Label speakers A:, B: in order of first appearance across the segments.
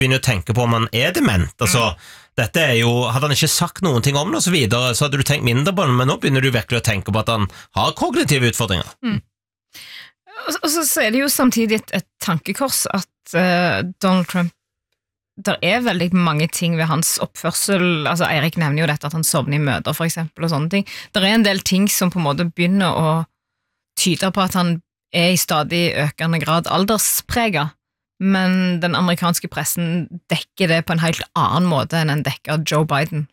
A: begynner å tenke på om han dement, altså dette jo, hadde han ikke sagt noen ting om det og så videre, så hadde du tenkt mindre på det, men nå begynner du virkelig å tenke på at han har kognitive utfordringer.
B: Og så det jo samtidig et tankekors at Donald Trump, der veldig mange ting ved hans oppførsel, altså Eirik nevner jo dette at han sovner i møter for eksempel og sånne ting, der en del ting som på en måte begynner å tyde på at han i stadig økende grad alderspreget, men den amerikanske pressen dekker det på en helt annen måte enn en dekker Joe Biden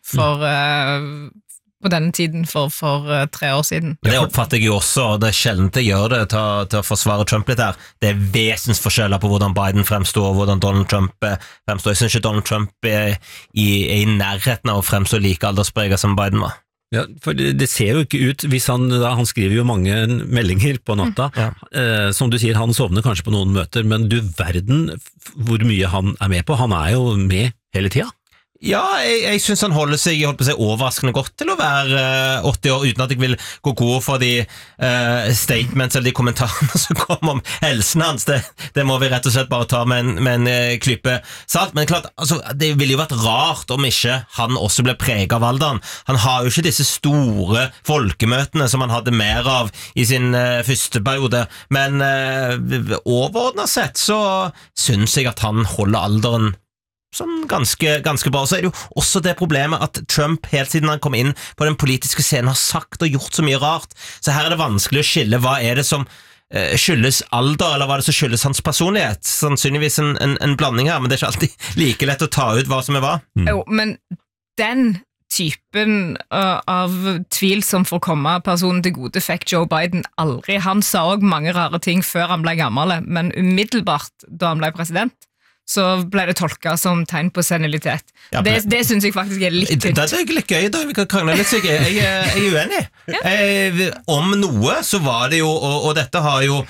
B: på denne tiden for 3 år siden.
A: Men det oppfatter jeg jo også, og det sjelden jeg gjør det til å forsvare Trump litt her. Det vesensforskjeller på hvordan Biden fremstår og hvordan Donald Trump fremstår. Jeg synes ikke Donald Trump i nærheten av å fremstå like alderspreget som Biden var.
C: Ja, for det ser jo ikke ut, hvis han skriver jo mange meldinger på natta, som du sier, han sovner kanskje på noen møter, men du verden hvor mye han med på, han jo med hele tida.
A: Ja, jeg synes han holder seg overraskende godt til å være 80 år, uten at jeg vil gå god for de statements eller de kommentarene som kommer om helsen hans. Det må vi rett og slett bare ta med en klype salt. Men klart, altså, det ville jo vært rart om ikke han også ble preget av alderen. Han har jo ikke disse store folkemøtene som han hadde mer av i sin første periode, men overordnet sett så synes jeg at han holder alderen sånn ganske bra. Så det jo også det problemet at Trump helt siden han kom inn på den politiske scenen har sagt og gjort så mye rart, så her det vanskelig å skille hva det som skyldes alder, eller hva det som skyldes hans personlighet. Sannsynligvis en blanding her, men det ikke alltid like lett å ta ut hva som hva.
B: Jo, men den typen av tvil som får komme personen til gode fikk Joe Biden aldri. Han sa også mange rare ting før han ble gammel, men umiddelbart da han ble president, så ble det tolket som tegn på senilitet. Ja, det synes jeg faktisk litt tynt.
A: Det litt gøy da, vi kan krangle litt, så jeg uenig. Ja. Om noe så var det jo, og dette har jo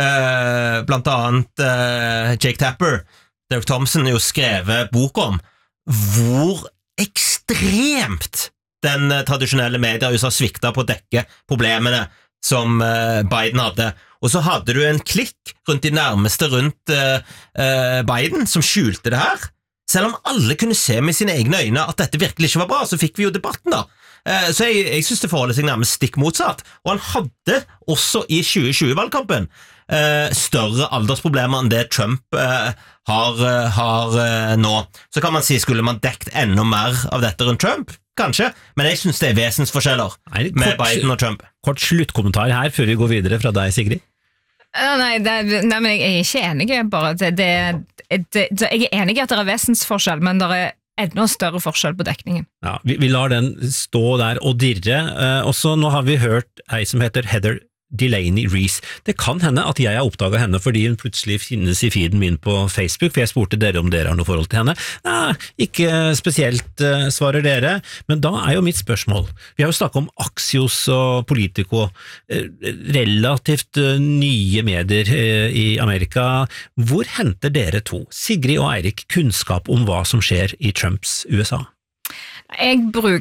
A: blant annet Jake Tapper, Derek Thompson jo skrevet bok om, hvor ekstremt den tradisjonelle media i USA sviktet på å dekke problemene som Biden hadde. Og så hadde du en klikk rundt de nærmeste rundt Biden som skjulte det her. Selv om alle kunne se med sine egne øyne at dette virkelig ikke var bra, så fikk vi jo debatten da. Så jeg synes det forholder seg nærmest stikk motsatt. Og han hadde også i 2020-valgkampen større aldersproblemer enn det Trump har nå. Så kan man si, skulle man dekt enda mer av dette rundt Trump? Kanskje, men jeg synes det vesensforskjeller med Biden og Trump.
C: Kort sluttkommentar her før vi går videre fra deg, Sigrid.
B: Nei, men jeg ikke enig, bare jeg enig i at det vesensforskjell, men det enda større forskjell på dekningen.
C: Ja, vi lar den stå der og dirre, og så nå har vi hørt ei som heter Heather Delaney Reese. Det kan hende at jeg har oppdaget henne fordi hun plutselig finnes i feeden min på Facebook, for jeg spurte dere om dere har noe forhold til henne. Nei, ikke spesielt, svarer dere, men da jo mitt spørsmål. Vi har jo snakket om Axios og Politico, relativt nye medier i Amerika. Hvor henter dere to, Sigrid og Eirik, kunnskap om hva som skjer i Trumps USA?
B: Jeg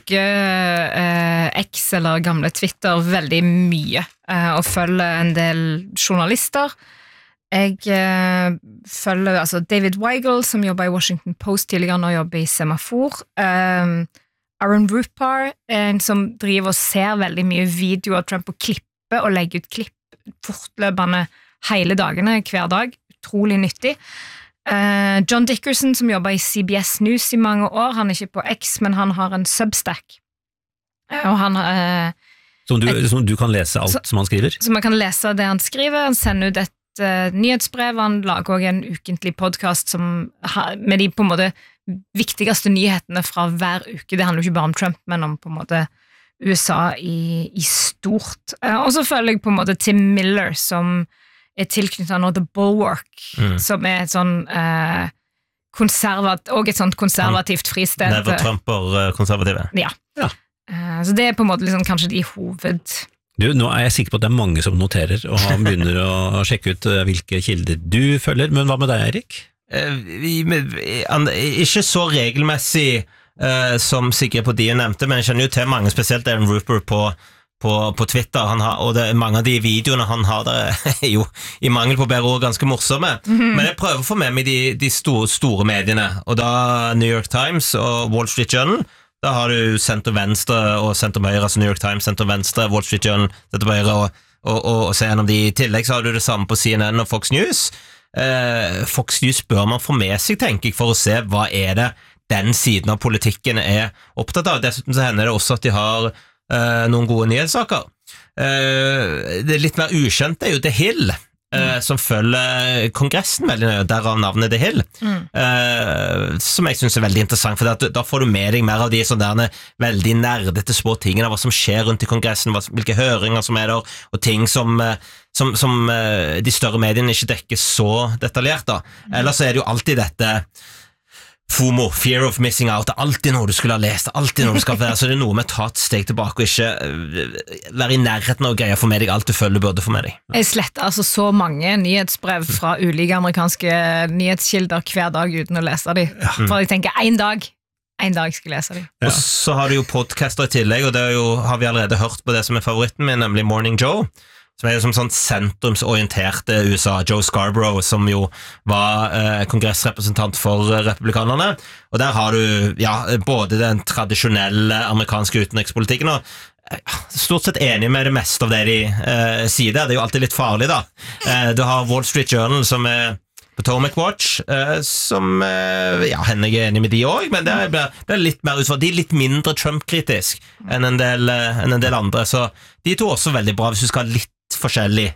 B: bruker X eller gamle Twitter veldig mye og følger en del journalister. Jeg følger David Weigel som jobber i Washington Post tidligere, nå jobber i Semafor. Aaron Rupar, en som driver og ser veldig mye video av Trump og klipper og legger ut klipp fortløpende hele dagene, hver dag. Utrolig nyttig. John Dickerson som jobber i CBS News i mange år, han ikke på X, men han har en Substack og han
C: som du kan lese alt som han skriver?
B: Så man kan lese det han skriver, han sender ut et nyhetsbrev, han lager også en ukentlig podcast med de på en måte viktigste nyhetene fra hver uke. Det handler jo ikke bare om Trump, men om på en måte USA i stort. Og så følger jeg på en måte Tim Miller som tilknyttet nå The Bulwark, som et sånn og et sånt konservativt fristed.
A: Never Trumper konservative.
B: Ja. Så det på en måte liksom kanskje de hoved...
C: Nå jeg sikker på at det mange som noterer, og han begynner å sjekke ut hvilke kilder du følger, men hva med deg, Eirik?
A: Ikke så regelmessig som Sigrid på de nevnte, men jeg kjenner jo til mange, spesielt Aaron Rupert på på Twitter. Og mange av de videoene han har der er jo i mangel på bedre ord ganske morsomme. Men jeg prøver å få med meg de store mediene, og da New York Times og Wall Street Journal. Da har du senter-venstre og senter-høyre, altså New York Times, senter-venstre, Wall Street Journal, senter-høyre, og se gjennom de. I tillegg så har du det samme på CNN og Fox News. Fox News bør man få med seg, tenker jeg, for å se hva er det den siden av politikken er opptatt av. Dessuten så hender det også at de har noen gode nyhetssaker. Det litt mer ukjente er jo The Hill, som følger kongressen veldig nøye, derav navnet The Hill, som jeg synes er veldig interessant, for da får du med deg mer av de sånne veldig nerdete små tingene, hva som skjer rundt i kongressen, hvilke høringer som er der, og ting som de større mediene ikke dekker så detaljert da. Ellers så er det jo alltid dette FOMO, fear of missing out, det er alltid noe du skulle ha lest, alltid noe du skal være, så det er noe med å ta et steg tilbake og ikke være i nærheten og greie å få med deg alt du føler du burde få med deg.
B: Jeg sletter altså så mange nyhetsbrev fra ulike amerikanske nyhetskilder hver dag uten å lese dem, for jeg tenker en dag skal jeg lese dem.
A: Og så har du jo podcaster i tillegg, og det har vi allerede hørt på det som er favoritten min, nemlig Morning Joe, som er jo som sånn sentrumsorienterte USA, Joe Scarborough, som jo var kongressrepresentant for republikanerne, og der har du både den tradisjonelle amerikanske utenrikspolitikken og stort sett enig med det meste av det de sier der. Det er jo alltid litt farlig da. Du har Wall Street Journal som er Potomac Watch, som henne jeg er enig med de også, men det er litt mer utfor. De er litt mindre Trump-kritisk enn en del andre, så de to er også veldig bra hvis du skal ha litt forskjellige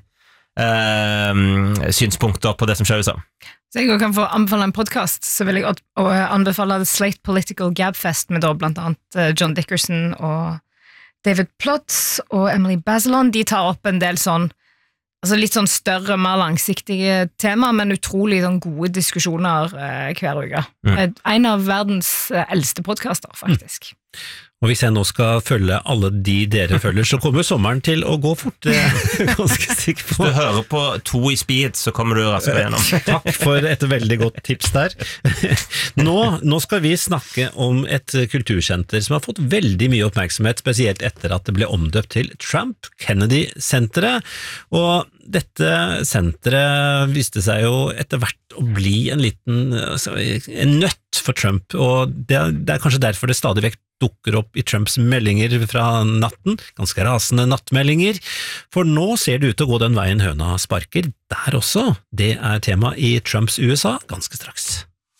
A: synspunkter på det som skjer i USA.
B: Så jeg kan få anbefale en podcast, så vil jeg anbefale The Slate Political Gabfest med da blant annet John Dickerson og David Plotz og Emily Bazelon. De tar opp en del sånn, altså litt sånn større, mer langsiktige tema, men utrolig sånn gode diskusjoner hver uke. En av verdens eldste podcaster, faktisk.
C: Og hvis jeg nå skal følge alle de dere følger, så kommer sommeren til å gå fort, ganske sikker på.
A: Hvis du hører på 2 i speed, så kommer du raskere gjennom.
C: Takk for et veldig godt tips der. Nå skal vi snakke om et kultursenter som har fått veldig mye oppmerksomhet, spesielt etter at det ble omdøpt til Trump Kennedy-senteret, og dette senteret viste seg jo etter hvert å bli en nøtt for Trump, og det er kanskje derfor det stadig vekk dukker opp i Trumps meldinger fra natten, ganske rasende nattmeldinger, for nå ser det ut til å gå den veien høna sparker der også. Det er tema i Trumps USA ganske straks.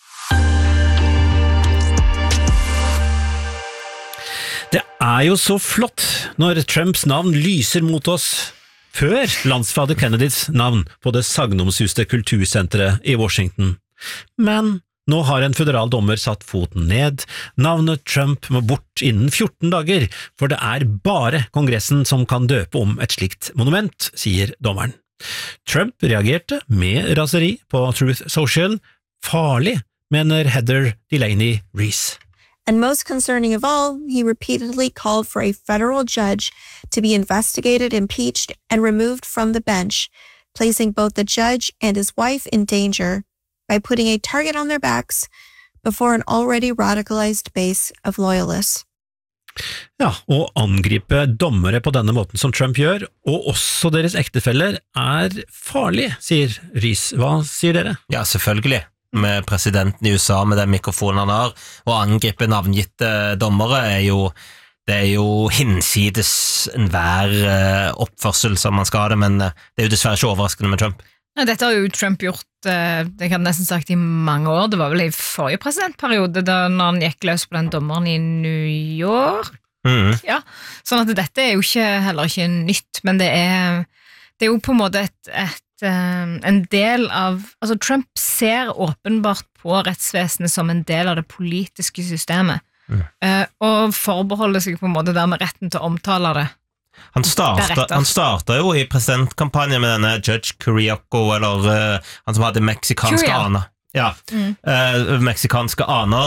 C: Det er jo så flott når Trumps navn lyser mot oss før landsfader Kennedys navn på det sagnomsuste kultursenteret i Washington. Men nå har en føderal dommer satt foten ned. Navnet Trump må bort innen 14 dager, for det er bare Kongressen som kan døpe om et slikt monument, sier dommeren. Trump reagerte med raseri på Truth Social. Farlig, mener Heather Delaney Reese.
D: And most concerning of all, he repeatedly called for a federal judge to be investigated, impeached, and removed from the bench, placing both the judge and his wife in danger by putting a target on their backs before an already radicalized base of loyalists.
C: Ja, å angripe dommere på denne måten som Trump gjør, og også deres ektefeller, er farlig, sier Reese. Hva sier dere?
A: Ja, selvfølgelig. Med presidenten i USA, med den mikrofonen han har, å angripe navngitte dommere det er jo hinsides enhver oppførsel som man skal ha det, men det er jo dessverre ikke overraskende med Trump.
B: Dette har jo Trump gjort, jeg hadde nesten sagt i mange år, det var vel i forrige presidentperiode, da når han gikk løs på den dommeren i New York. Ja, sånn at dette er jo heller ikke nytt, men det er jo på en måte en del av, altså Trump ser åpenbart på rettsvesenet som en del av det politiske systemet, og forbeholder seg på en måte der med retten til å omtale det.
A: Han startet jo i presidentkampanjen med denne Judge Kiriakou, eller han som hadde meksikanske aner. Ja, meksikanske aner,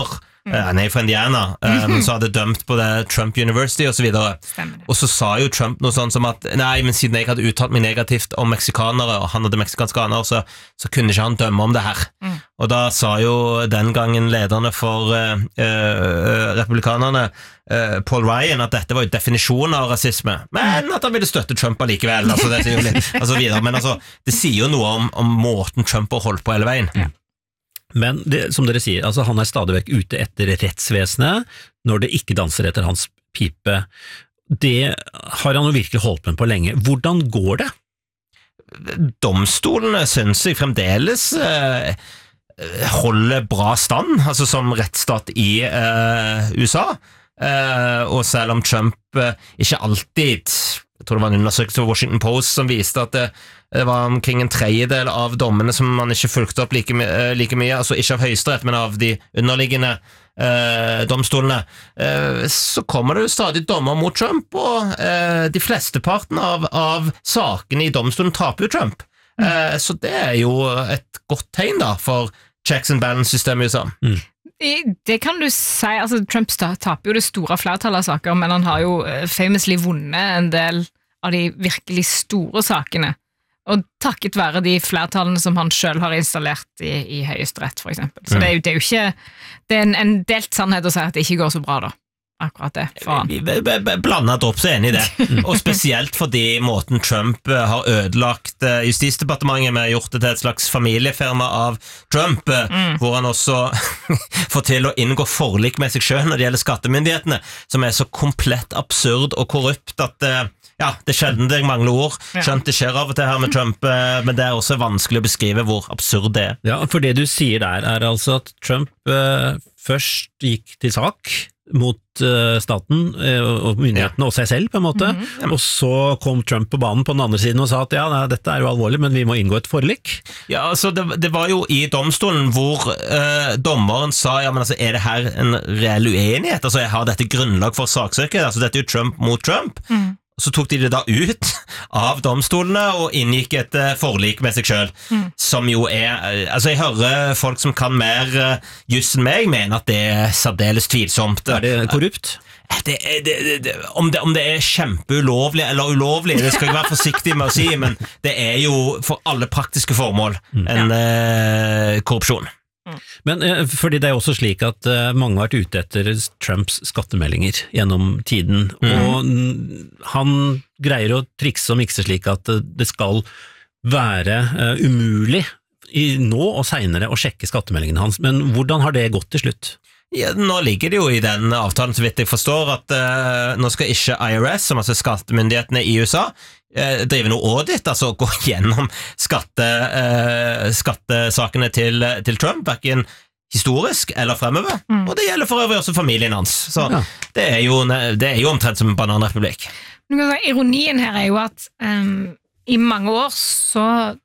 A: Han er fra Indiana, men så hadde dømt på det Trump University og så videre. Og så sa jo Trump noe sånt som at nei, men siden jeg hadde uttalt meg negativt om meksikanere, og han hadde meksikanske aner, så kunne ikke han dømme om det her. Og da sa jo den gangen lederne for republikanerne, Paul Ryan, at dette var jo definisjonen av rasisme, men at han ville støtte Trump allikevel, altså det sier jo litt, altså videre, men altså, det sier jo noe om måten Trump har holdt på hele veien.
C: Men det, som dere sier, altså han er stadig vekk ute etter rettsvesenet når det ikke danser etter hans pipe. Det har han jo virkelig holdt med på lenge. Hvordan går det?
A: Domstolene synes jeg fremdeles holder bra stand, altså som rettsstat i USA. Og selv om Trump ikke alltid, jeg tror det var en undersøkelse av Washington Post som viste at det var omkring en tredjedel av dommene som man ikke fulgte opp like mye, altså ikke av høyesterett, men av de underliggende domstolene, så kommer det jo stadig dommer mot Trump, og de flesteparten av sakene i domstolen taper jo Trump. Så det er jo et godt tegn da, for checks and balance-systemet i USA.
B: Det kan du si, altså Trump taper jo det store flertallet av saker, men han har jo famously vunnet en del av de virkelig store sakene. Og takket være de flertallene som han selv har installert i høyesterett, for eksempel. Så det er jo ikke, det er en delt sannhet å si at det ikke går så bra da, akkurat det, for han.
A: Blandet opp så enig i det, og spesielt fordi måten Trump har ødelagt Justisdepartementet med, gjort det til et slags familiefirma av Trump, hvor han også får til å inngå forlik med seg selv når det gjelder skattemyndighetene, som er så komplett absurd og korrupt at ja, det er sjelden jeg mangler ord. Skjønt det skjer av og til her med Trump, men det er også vanskelig å beskrive hvor absurd det er.
C: Ja, for det du sier der er altså at Trump først gikk til sak mot staten og myndighetene og seg selv på en måte, og så kom Trump på banen på den andre siden og sa at ja, nei, dette er jo alvorlig, men vi må inngå et forlik.
A: Ja, altså det var jo i domstolen hvor dommeren sa, ja, men altså, er det her en reell uenighet? Altså, jeg har dette grunnlag for saksøket, altså dette er jo Trump mot Trump. Så tok de det da ut av domstolene og inngikk et forlik med seg selv, som jo altså jeg hører folk som kan mer juss enn meg, mener at det er særdeles tvilsomt.
C: Er det korrupt?
A: Om det er kjempeulovlig eller ulovlig, det skal jeg være forsiktig med å si, men det er jo for alle praktiske formål en korrupsjon.
C: Men fordi det er også slik at mange har vært ute etter Trumps skattemeldinger gjennom tiden, og han greier å trikse og mikse slik at det skal være umulig nå og senere å sjekke skattemeldingene hans, men hvordan har det gått til slutt?
A: Ja, nå ligger det jo i den avtalen, så vidt jeg forstår, at nå skal ikke IRS, som altså skattemyndighetene i USA, drive noe audit, altså gå gjennom skattesakene til Trump, hverken historisk eller fremover, og det gjelder for øvrig også familien hans, så det er jo omtrent som en bananrepublikk.
B: Ironien her er jo at i mange år så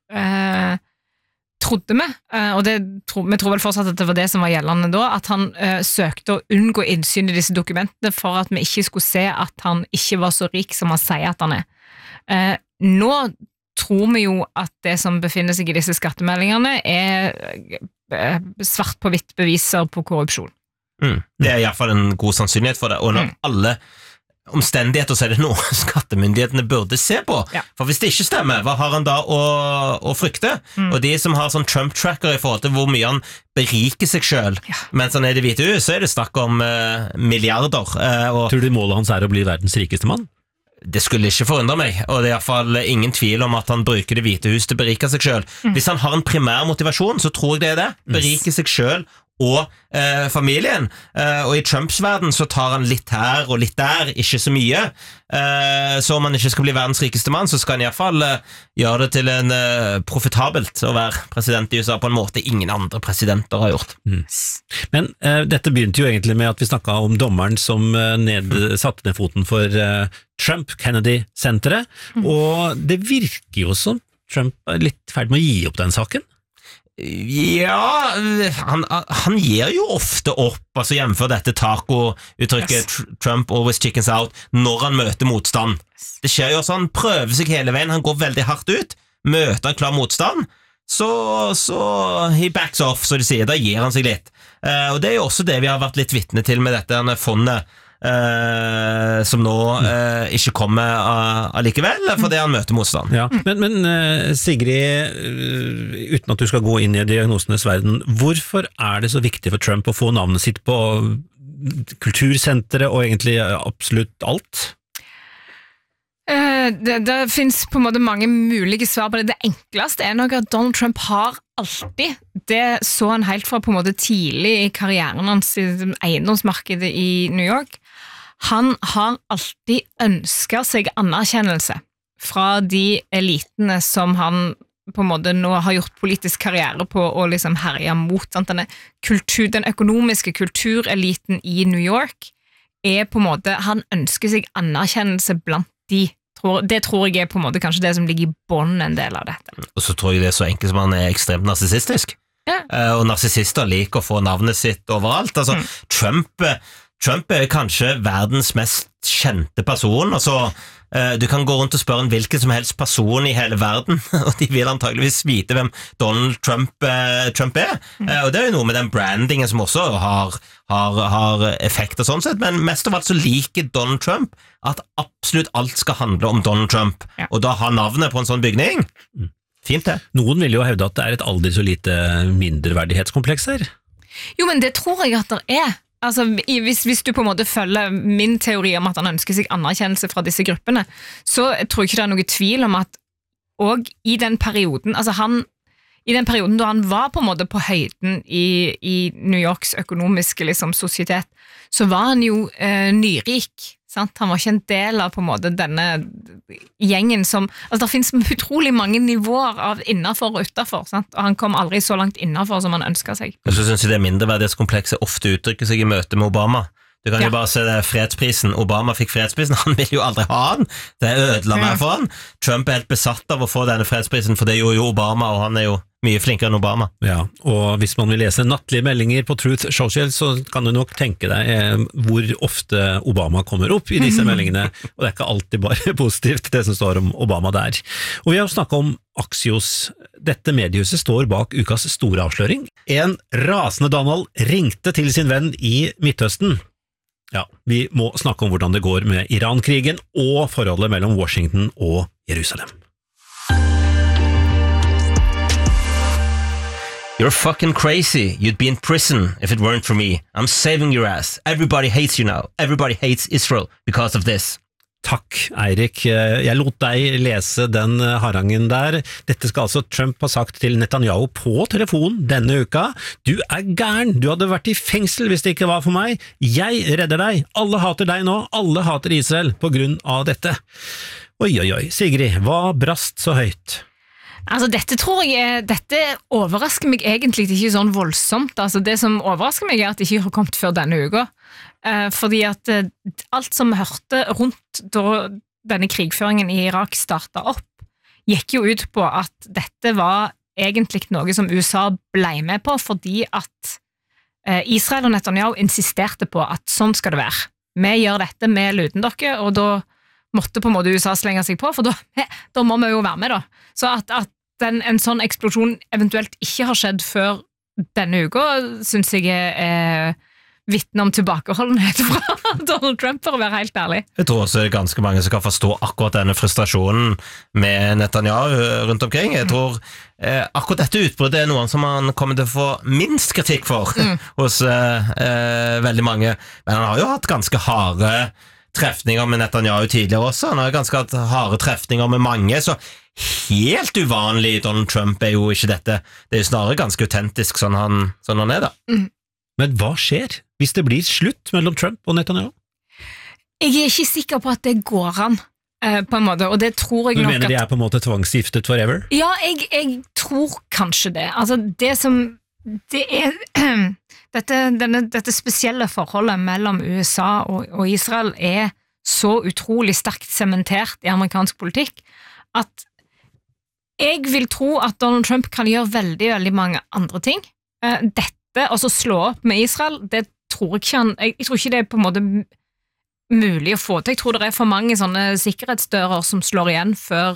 B: trodde vi, og vi tror vel fortsatt at det var det som var gjeldende da, at han søkte å unngå innsyn i disse dokumentene for at vi ikke skulle se at han ikke var så rik som han sier at han er. Nå tror vi jo at det som befinner seg i disse skattemeldingene er svart på hvitt beviser på korrupsjon.
A: Det er i hvert fall en god sannsynlighet for det, og når alle omstendigheter så er det noe skattemyndighetene burde se på, for hvis det ikke stemmer, hva har han da å frykte? Og de som har sånn Trump-tracker i forhold til hvor mye han beriker seg selv, mens han er i Det hvite hus, så er det snakk om milliarder.
C: Tror du målet hans er å bli verdens rikeste mann?
A: Det skulle ikke forundre meg, og det er i hvert fall ingen tvil om at han bruker Det hvite hus til å berike seg selv. Hvis han har en primær motivasjon, så tror jeg det er det. Berike seg selv og familien, og i Trumps verden så tar han litt her og litt der, ikke så mye, så om han ikke skal bli verdens rikeste mann, så skal han i hvert fall gjøre det til en profitabelt å være president i USA på en måte ingen andre presidenter har gjort.
C: Men dette begynte jo egentlig med at vi snakket om dommeren som satte ned foten for Trump-Kennedy-senteret, og det virker jo som Trump er litt ferdig med å gi opp den saken.
A: Ja, han gir jo ofte opp, altså jevnfør dette taco-uttrykket Trump always chickens out, når han møter motstand. Det skjer jo også, han prøver seg hele veien, han går veldig hardt ut, møter en klar motstand, så he backs off, så de sier, da gir han seg litt. Og det jo også det vi har vært litt vitne til med dette fondet, som nå ikke kommer allikevel, fordi han møter motstand.
C: Ja. Men Sigrid, uten at du skal gå inn i diagnosenes verden, hvorfor det så viktig for Trump å få navnet sitt på kultursenteret og egentlig absolutt alt?
B: Det finnes på en måte mange mulige svar på det. Det enkleste nok at Donald Trump har alltid, det så han helt fra på en måte tidlig i karrieren hans i eiendomsmarkedet i New York, han har alltid ønsket seg anerkjennelse fra de elitene som han på en måte nå har gjort politisk karriere på og liksom herja mot. Sant? Den økonomiske kultureliten i New York på en måte, han ønsker seg anerkjennelse blant de. Det tror jeg på en måte kanskje det som ligger i bånd en del av dette.
A: Og så tror jeg det så enkelt som han ekstremt narsissistisk. Ja. Og narsissister liker å få navnet sitt overalt. Altså, Trump kanskje verdens mest kjente person. Altså, du kan gå rundt og spørre en hvilken som helst person i hele verden, og de vil antageligvis vite hvem Donald Trump og det jo noe med den brandingen som også har effekt og sånn sett, men mest av alt så liker Donald Trump at absolutt alt skal handle om Donald Trump, og da ha navnet på en sånn bygning. Fint det.
C: Noen vil jo hevde at det et aldri så lite mindreverdighetskompleks her.
B: Jo, men det tror jeg at det Altså, hvis du på en måte følger min teori om at han ønsker seg anerkjennelse fra disse gruppene, så tror jeg ikke det noe tvil om at og i den perioden, i den perioden da han var på en måte på høyden i New Yorks økonomiske liksom, sosietet, så var han jo nyrik. Sant? Han var ikke en del av på en måte denne gjengen som, det finnes utrolig mange nivåer av innenfor og utenfor, sant? Og han kom aldri så langt innenfor som han ønsket seg.
A: Så synes jeg det mindreverdighetskomplekset ofte uttrykker seg i møte med Obama. Du kan jo bare se det fredsprisen. Obama fikk fredsprisen, han vil jo aldri ha den. Det ødela meg for han. Trump helt besatt av å få denne fredsprisen, for det gjorde jo Obama, og han jo mye flinkere enn Obama.
C: Ja, og hvis man vil lese nattlige meldinger på Truth Social, så kan du nok tenke deg hvor ofte Obama kommer opp i disse meldingene, og det ikke alltid bare positivt det som står om Obama der. Og vi har snakket om Axios. Dette mediehuset står bak ukas store avsløring. En rasende Donald ringte til sin venn i Midtøsten. Ja, vi må snakke om hvordan det går med Iran-krigen og forholdet mellom Washington og Jerusalem.
A: You're fucking crazy. You'd be in prison if it weren't for me. I'm saving your ass. Everybody hates you now. Everybody hates Israel because of this.
C: Takk, Eirik. Jeg lot deg lese den harangen der. Dette skal altså Trump ha sagt til Netanyahu på telefon denne uka. Du gæren. Du hadde vært i fengsel hvis det ikke var for meg. Jeg redder deg. Alle hater deg nå. Alle hater Israel på grunn av dette. Oi, oi, oi. Sigrid, hva brast så høyt?
B: Altså dette overrasker meg egentlig ikke sånn voldsomt. Altså det som overrasker meg at det ikke har kommet før denne uka. Fordi at alt som vi hørte rundt da denne krigføringen i Irak startet opp, gikk jo ut på at dette var egentlig noe som USA ble med på, fordi at Israel og Netanyahu insisterte på at sånn skal det være. Vi gjør dette med luten dere, og da måtte på en måte USA slenge seg på, for da må vi jo være med da. Så at en sånn eksplosjon eventuelt ikke har skjedd før denne uka, synes jeg vitne om tilbakeholdenhet fra Donald Trump, for å være helt ærlig.
A: Jeg tror også det ganske mange som kan forstå akkurat denne frustrasjonen med Netanyahu rundt omkring. Jeg tror akkurat dette utbruddet noe som han kommer til å få minst kritikk for hos veldig mange. Men han har jo hatt ganske harde trefninger med Netanyahu tidligere også. Han har ganske hatt harde trefninger med mange, så helt uvanlig Donald Trump jo ikke dette. Det jo snarere ganske autentisk sånn han da.
C: Men hva skjer hvis det blir slutt mellom Trump og Netanyahu?
B: Jeg ikke sikker på at det går an, på en måte, og det tror jeg nok at...
C: Du mener de på en måte tvangsgiftet forever?
B: Ja, jeg tror kanskje det. Altså, dette spesielle forholdet mellom USA og Israel så utrolig sterkt sementert i amerikansk politikk, at jeg vil tro at Donald Trump kan gjøre veldig, veldig mange andre ting. Dette, altså slå opp med Israel, det tror jeg ikke jeg tror ikke det på en måte mulig å få til. Jeg tror det for mange sånne sikkerhetsdører som slår igjen før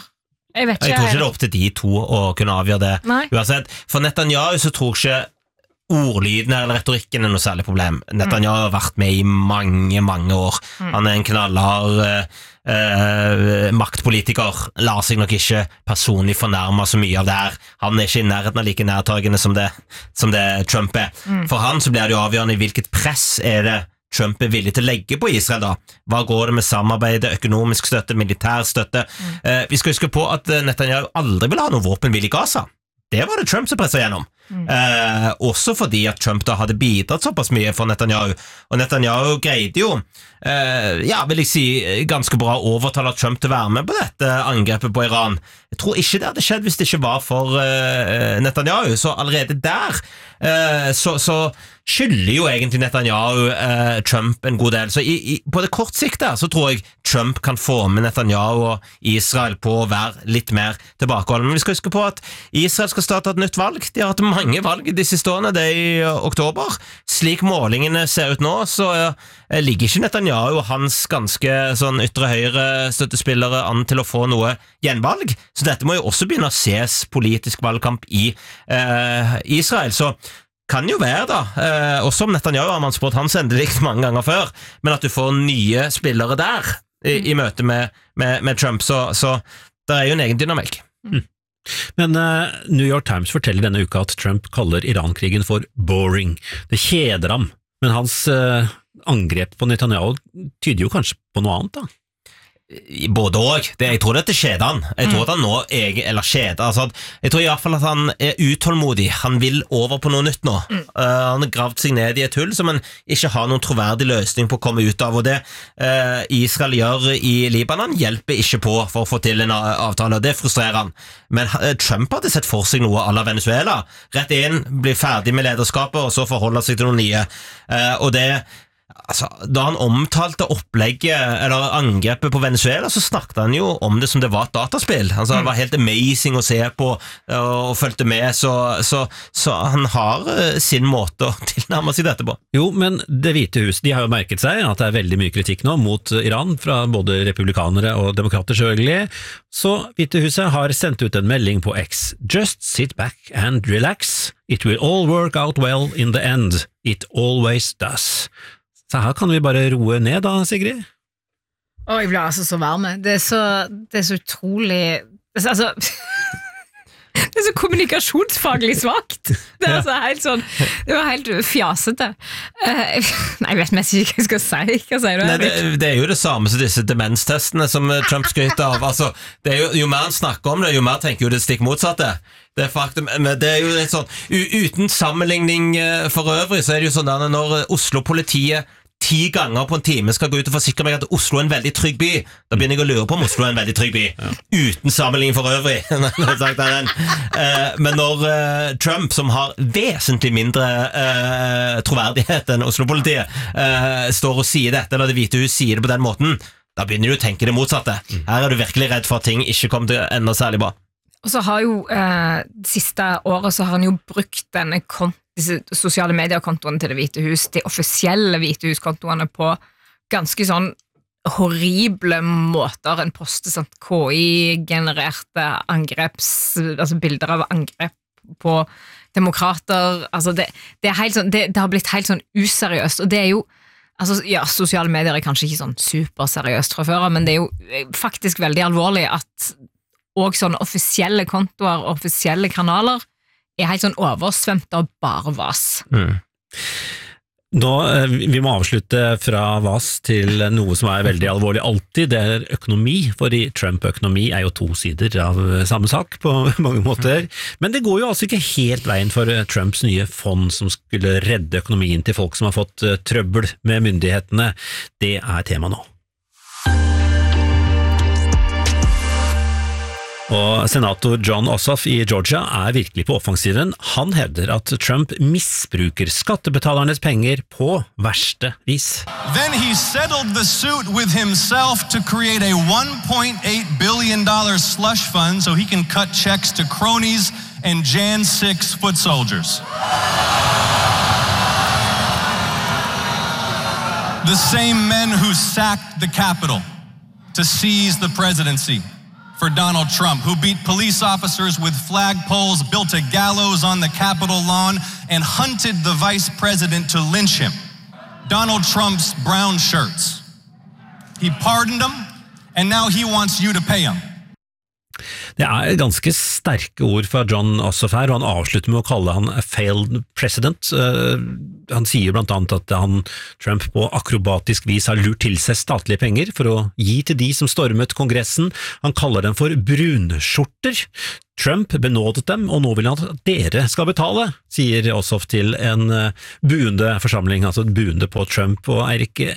B: Jeg vet ikke.
A: Jeg tror ikke det opp til de to å kunne avgjøre det.
B: Nei.
A: Uansett, for Netanyahu så tror ikke ordlyden eller retorikken noe særlig problem. Netanyahu har vært med i mange år. Han en knallhard maktpolitiker, lar seg nok ikke personlig fornærme så mye av det her. Han ikke i nærheten av like nærtagende som det Trump For han så blir det jo avgjørende i hvilket press det Trump villig til å legge på Israel da. Hva går det med samarbeidet, økonomisk støtte, militær støtte? Vi skal huske på at Netanyahu aldri ville ha noe våpenhvile i Gaza. Det var det Trump som presset gjennom. Også fordi at Trump da hadde bidratt såpass mye for Netanyahu. Og Netanyahu greide jo, vil jeg si, ganske bra å overtale Trump til å være med på dette angrepet på Iran. Jeg tror ikke det hadde skjedd hvis det ikke var for Netanyahu. Så allerede der så skylder jo egentlig Netanyahu Trump en god del. Så på det kort sikt der, så tror jeg Trump kan få med Netanyahu og Israel på å være litt mer tilbakeholden. Men vi skal huske på at Israel skal starte et nytt valg. De har hatt mange valg de siste årene, det i oktober. Slik målingene ser ut nå, så ligger ikke Netanyahu og hans ganske sånn ytre høyre støttespillere an til å få noe gjenvalg. Så dette må jo også begynne å ses politisk valgkamp i Israel. Så kan jo være da, også om Netanyahu har man spurt hans endelig mange ganger før, men at du får nye spillere der i møte med Trump, så det jo en egen dynamikk.
C: Men New York Times forteller denne uka at Trump kaller Iran-krigen for boring. Det kjeder ham, men hans angrep på Netanyahu tyder jo kanskje på noe annet da?
A: Både og. Jeg tror dette skjeder han. Jeg tror at han nå jeg tror i hvert fall at han utålmodig. Han vil over på noe nytt nå. Han har gravd seg ned i et hull som han ikke har noen troverdig løsning på å komme ut av, og det Israel gjør i Libanon hjelper ikke på for å få til en avtale, og det frustrerer han. Men Trump hadde sett for seg noe à la Venezuela. Rett inn, bli ferdig med lederskapet, og så forholde seg til noe nye. Og det da han omtalte opplegget eller angrepet på Venezuela, så snakket han jo om det som det var et dataspill. Det var helt amazing å se på og følte med, så han har sin måte å tilnærme seg dette på.
C: Jo, men Det hvite hus, de har jo merket seg at det veldig mye kritikk nå mot Iran fra både republikanere og demokrater selvfølgelig, så hvite huset har sendt ut en melding på X. Just sit back and relax. It will all work out well in the end. It always does. Så her kan vi bare roe ned da, Sigrid?
B: Jeg blir altså så varme. Det er så utrolig altså, det er så kommunikasjonsfaglig svagt. Det er helt sånn, det var helt fjasete. Nei, jeg vet mest ikke hva jeg skal si. Hva sier du?
A: Nei, det jo det samme som disse demenstestene som Trump skryter av. Altså, jo mer han snakker om det, jo mer tenker jo det stikk motsatte. Det faktum, men det jo litt sånn, uten sammenligning for øvrig, så det jo sånn at når Oslo-politiet 10 ganger på en time skal gå ut og forsikre meg at Oslo en veldig trygg by, da begynner jeg å lure på om Oslo en veldig trygg by. Uten sammenligning for øvrig. Men når Trump, som har vesentlig mindre troverdighet enn Oslo-politiet, står og sier dette, eller Det hvite hus sier det på den måten, da begynner du å tenke det motsatte. Her du virkelig redd for at ting ikke kommer til å ende særlig bra.
B: Og så har jo siste året så har han jo brukt disse sosiale mediekontoene til Det hvite hus, de offisielle hvite huskontoene på ganske sånn horrible måter. En poster sånn KI-genererte bilder av angrep på demokrater. Altså det helt sånn, det har blitt helt sånn useriøst, og det jo sosiale medier kanskje ikke sånn superseriøst fra før, men det jo faktisk veldig alvorlig at og sånne offisielle kontoer og offisielle kanaler helt sånn oversvømt av bare vas.
C: Nå, vi må avslutte fra vas til noe som veldig alvorlig alltid, det økonomi, for i Trump-økonomi jo 2 sider av samme sak på mange måter, men det går jo altså ikke helt veien for Trumps nye fond som skulle redde økonomien til folk som har fått trøbbel med myndighetene. Det tema nå. Og senator John Ossoff i Georgia virkelig på offensiven. Han hevder at Trump misbruker skattebetalernes penger på verste vis.
E: Then he settled the suit with himself to create a $1.8 billion slush fund so he can cut checks to cronies and Jan 6 foot soldiers. The same men who sacked the Capitol to seize the presidency for Donald Trump, who beat police officers with flagpoles, built a gallows on the Capitol lawn, and hunted the vice president to lynch him. Donald Trump's brown shirts. He pardoned them, and now he wants you to pay him.
C: Det ganske sterke ord fra John Ossoff her, og han avslutter med å kalle han a failed president. Han sier blant annet at Trump på akrobatisk vis har lurt til seg statlige penger for å gi til de som stormet kongressen. Han kaller dem for brunskjorter. Trump benådet dem, og nå vil han at dere skal betale, sier Ossoff til en buende forsamling, altså buende på Trump. Og Eirik,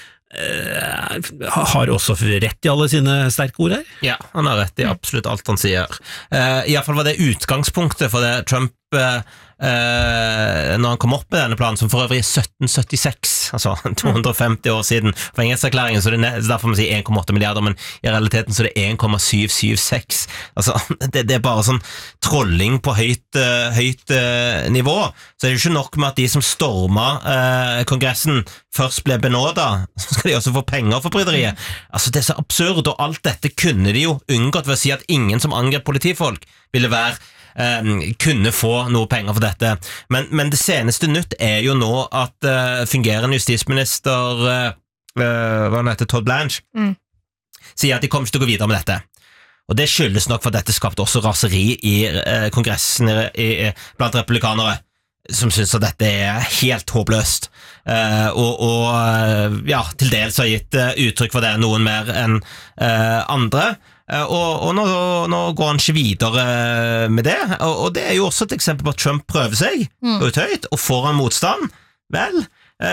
C: har også rett i alle sine sterke ord her?
A: Ja, han har rett i absolutt alt han sier. I hvert fall var det utgangspunktet for det Trump når han kom opp med denne planen, som for øvrig 1776, altså 250 år siden forengelsserklæringen, så det derfor man sier 1,8 milliarder, men i realiteten så det 1,776. Altså, det bare sånn trolling på høyt nivå. Så det jo ikke nok med at de som stormet kongressen først ble benådet, så skal de også få penger for bryderiet. Altså, det så absurd, og alt dette kunne de jo unngått ved å si at ingen som angrep politifolk ville kunne få noe penger for dette. Men det seneste nytt jo nå at fungerende justisminister hva han heter, Todd Blanche sier at de kommer ikke til å gå videre med dette. Og det skyldes nok for at dette skapte også raseri i kongressen blant republikanere som synes at dette helt håpløst. Ja, til dels har gitt uttrykk for det noen mer enn andre. Og nå går han ikke videre med det, og det jo også et eksempel på at Trump prøver seg ut høyt, og får han motstand, vel,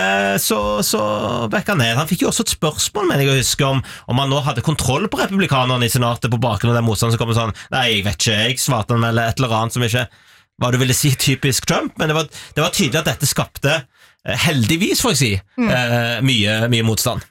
A: så vekker han ned. Han fikk jo også et spørsmål, mener jeg å huske, om han nå hadde kontroll på republikanerne i senatet på bakgrunn av den motstanden, så kom det sånn, nei, jeg vet ikke, jeg svarte han vel et eller annet som ikke, hva du ville si typisk Trump, men det var tydelig at dette skapte, heldigvis får jeg si, mye motstand.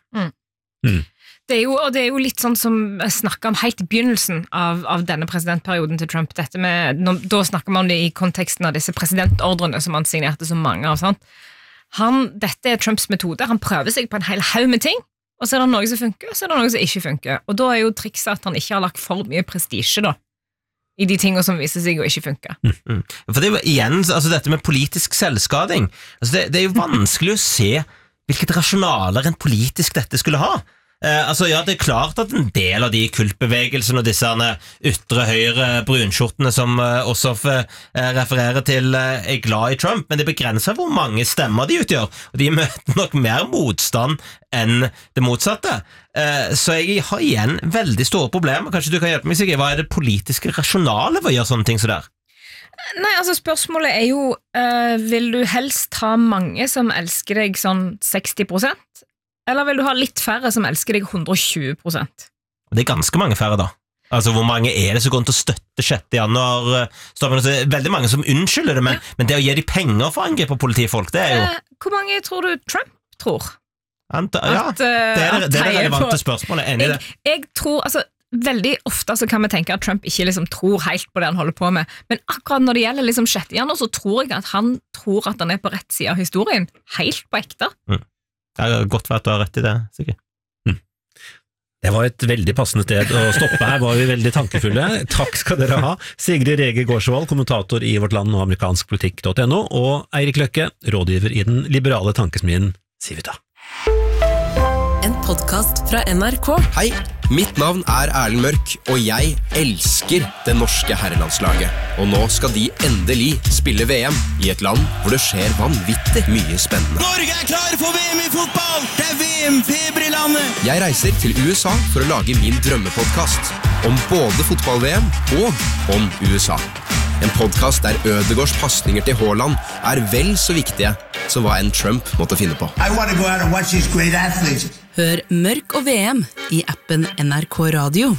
B: Det jo litt sånn som jeg snakket om helt i begynnelsen av denne presidentperioden til Trump. Da snakker man om det i konteksten av disse presidentordrene som han signerte så mange av. Sant? Dette Trumps metode. Han prøver seg på en hel haug med ting, og så det noe som funker, og så det noe som ikke funker. Og da jo trikset at han ikke har lagt for mye prestige da, i de tingene som viser seg å ikke funke.
A: For det igjen, altså dette med politisk selvskading, altså det jo vanskelig å se hvilket rasjonale rent politisk dette skulle ha. Altså ja, det klart at en del av de kultbevegelsene og disse ytre høyre brunskjortene som Ossoff refererer til glad i Trump, men det begrenser hvor mange stemmer de utgjør, og de møter nok mer motstand enn det motsatte. Så jeg har igjen veldig store problemer. Kanskje du kan hjelpe meg, Sigrid? Hva det politiske rasjonale ved å gjøre sånne ting som der?
B: Nei, altså spørsmålet jo vil du helst ha mange som elsker deg sånn 60%? Eller vil du ha litt færre som elsker deg 120%?
A: Det ganske mange færre da. Altså hvor mange det som går til å støtte 6. januar? Veldig mange som unnskylder det, men det å gi de penger for å angripe politifolk, det jo...
B: Hvor mange tror du Trump tror?
A: Ja, det relevante spørsmålet. Enig i det?
B: Jeg tror, altså veldig ofte så kan vi tenke at Trump ikke liksom tror helt på det han holder på med, men akkurat når det gjelder liksom 6. januar, så tror jeg at han tror at han på rett side av historien, helt på ekte.
A: Det godt vært at du har rett i det, sikkert.
C: Det var et veldig passende sted å stoppe. Her var vi veldig tankefulle. Takk skal dere ha. Sigrid Rege Gårdsvold, kommentator i Vårt Land og amerikanskpolitikk.no, og Eirik Løkke, rådgiver i den liberale tankesmien Civita.
F: En podcast fra NRK.
G: Hei, mitt navn Erlend Mørk, og jeg elsker det norske herrelandslaget. Og nå skal de endelig spille VM i et land hvor det skjer vanvittig mye spennende.
H: Norge klar for VM i fotball! Det VM-feber i landet!
G: Jeg reiser til USA for å lage min drømmepodcast om både fotball-VM og om USA. En podcast der Ødegaards passninger til Haaland vel så viktige som hva en Trump måtte finne på.
H: I want to go out and watch these great athletes.
F: Hør Mørk og VM i appen NRK Radio.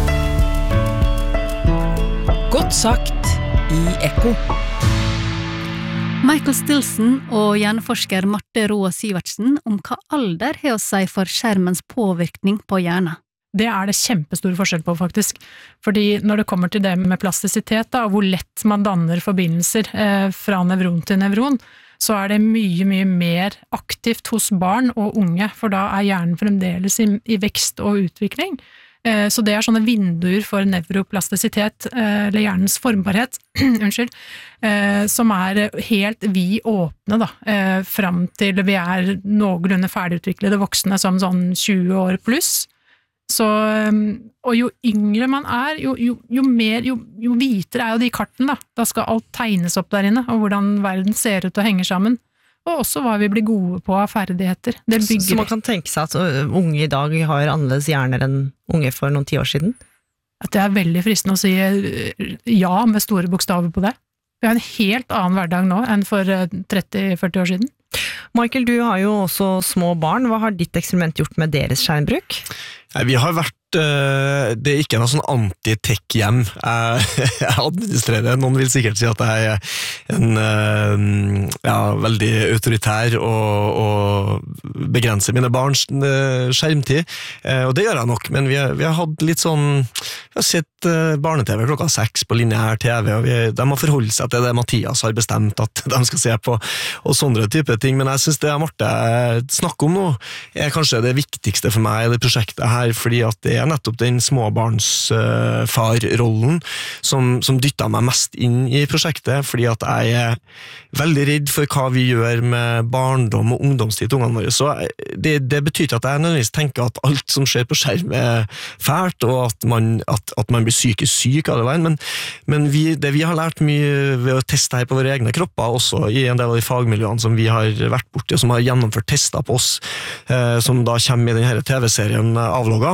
F: Godt sagt i Ekko.
I: Michael Stilson og hjerneforsker Marte Roa Sivertsen om hva alder har å si for skjermens påvirkning på hjernen.
J: Det det kjempestor forskjell på, faktisk. Fordi når det kommer til det med plastisitet, da, og hvor lett man danner forbindelser fra nevron til nevron, så det mye, mye mer aktivt hos barn og unge, for da hjernen fremdeles i vekst og utvikling. Så det sånne vinduer for nevroplastisitet, eller hjernens formbarhet, unnskyld, som helt vidåpne da, fram til vi noenlunde ferdigutviklede voksne som sånn 20 år pluss. Så, og jo yngre man jo mer, jo hvitere jo de kartene da. Da skal alt tegnes opp der inne, og hvordan verden ser ut og henger sammen. Og også hva vi blir gode på av ferdigheter. Det bygger.
K: Så man kan tenke seg at unge i dag har annerledes hjerner enn unge for noen 10 år siden?
J: At det veldig fristende å si ja med store bokstaver på det. Vi har en helt annen hverdag nå enn for 30-40 år siden.
K: Michael, du har jo også små barn. Hva har ditt eksperiment gjort med deres skjermbruk?
L: Vi har vært, det ikke noe sånn anti-tech-hjem. Jeg administrerer, noen vil sikkert si at jeg veldig autoritær og begrenser mine barns skjermtid, og det gjør jeg nok, men vi har hatt litt sånn, vi har sett barne-TV klokka 6 på lineær TV, og de må forholde seg til det Mathias har bestemt at de skal se på, og sånne type ting, men jeg synes det Marte snakker om nå, kanskje det viktigste for meg i det prosjektet her, fordi at det nettopp den småbarnsfarrollen som dyttet meg mest inn i prosjektet, fordi at jeg veldig redd for hva vi gjør med barndom og ungdomstid til ungene våre. Så det betyr ikke at jeg nødvendigvis tenker at alt som skjer på skjerm fælt, og at man blir psykisk syk av det veien, men det vi har lært mye ved å teste her på våre egne kropper, også i en del av de fagmiljøene som vi har vært borti, og som har gjennomført tester på oss, som da kommer i denne TV-serien Avlogga,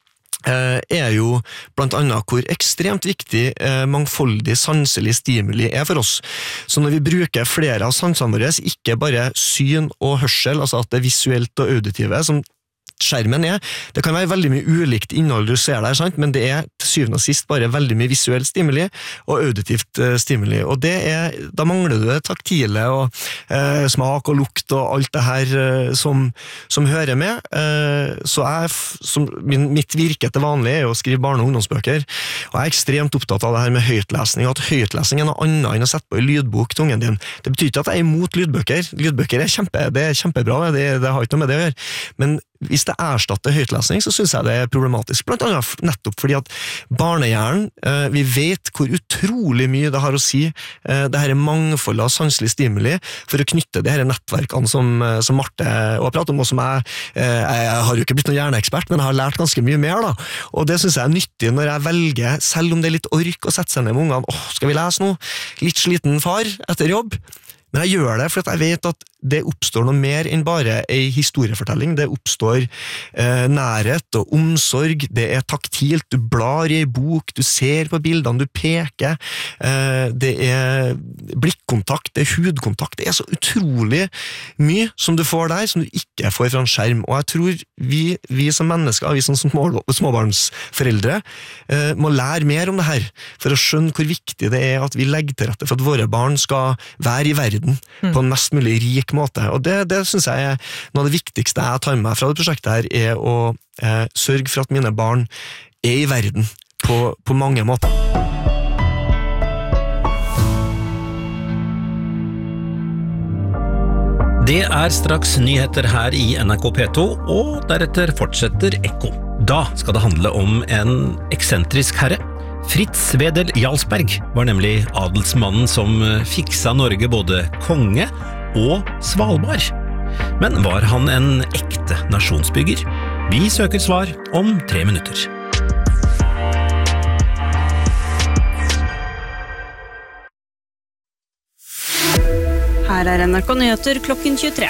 L: jo blant annet hvor ekstremt viktig mangfoldig sanselig stimuli for oss. Så når vi bruker flere av sansene våre, ikke bare syn og hørsel, altså at det visuelt og auditive, som skjermen det kan være veldig mye ulikt innhold du ser der, sant? Men det til syvende og sist bare veldig mye visuelt stimuli og auditivt stimuli, og da mangler du det taktile og smak og lukt og alt det her som hører med. Så mitt virke til vanlig å skrive barne- og ungdomsbøker, og jeg ekstremt opptatt av det her med høytlesning, og at høytlesning noe annet enn å sette på en lydbok til ungen din. Det betyr ikke at jeg imot lydbøker. Lydbøker kjempebra, det har ikke noe med det å gjøre, men hvis det erstatter høytlesning, så synes jeg det problematisk, blant annet nettopp fordi at barnehjernen, vi vet hvor utrolig mye det har å si, det her mangfoldet av sanselig stimuli, for å knytte de her nettverkene som Marte har pratet om, og som jeg har jo ikke blitt noen hjerneekspert, men jeg har lært ganske mye mer da, og det synes jeg nyttig når jeg velger, selv om det litt ork å sette seg ned med ungene, skal vi lese noe? Litt sliten far etter jobb? Men jeg gjør det fordi jeg vet at det oppstår noe mer enn bare en historiefortelling. Det oppstår nærhet og omsorg, det taktilt, du blar i en bok, du ser på bildene, du peker, det blikkontakt, det hudkontakt, det så utrolig mye som du får der, som du ikke får fra en skjerm, og jeg tror vi som mennesker, vi som småbarnsforeldre, må lære mer om det her, for å skjønne hvor viktig det at vi legger til rette for at våre barn skal være i verden på en mest mulig rik måte, og det synes jeg noe av det viktigste jeg tar med meg fra det prosjektet her, å sørge for at mine barn i verden på mange måter.
C: Det straks nyheter her i NRK P2, og deretter fortsetter Ekko. Da skal det handle om en eksentrisk herre. Fritz Wedel Jarlsberg var nemlig adelsmannen som fiksa Norge både konge og Svalbard. Men var han en ekte nasjonsbygger? Vi søker svar om 3 minutter.
M: Her NRK Nyheter klokken 23.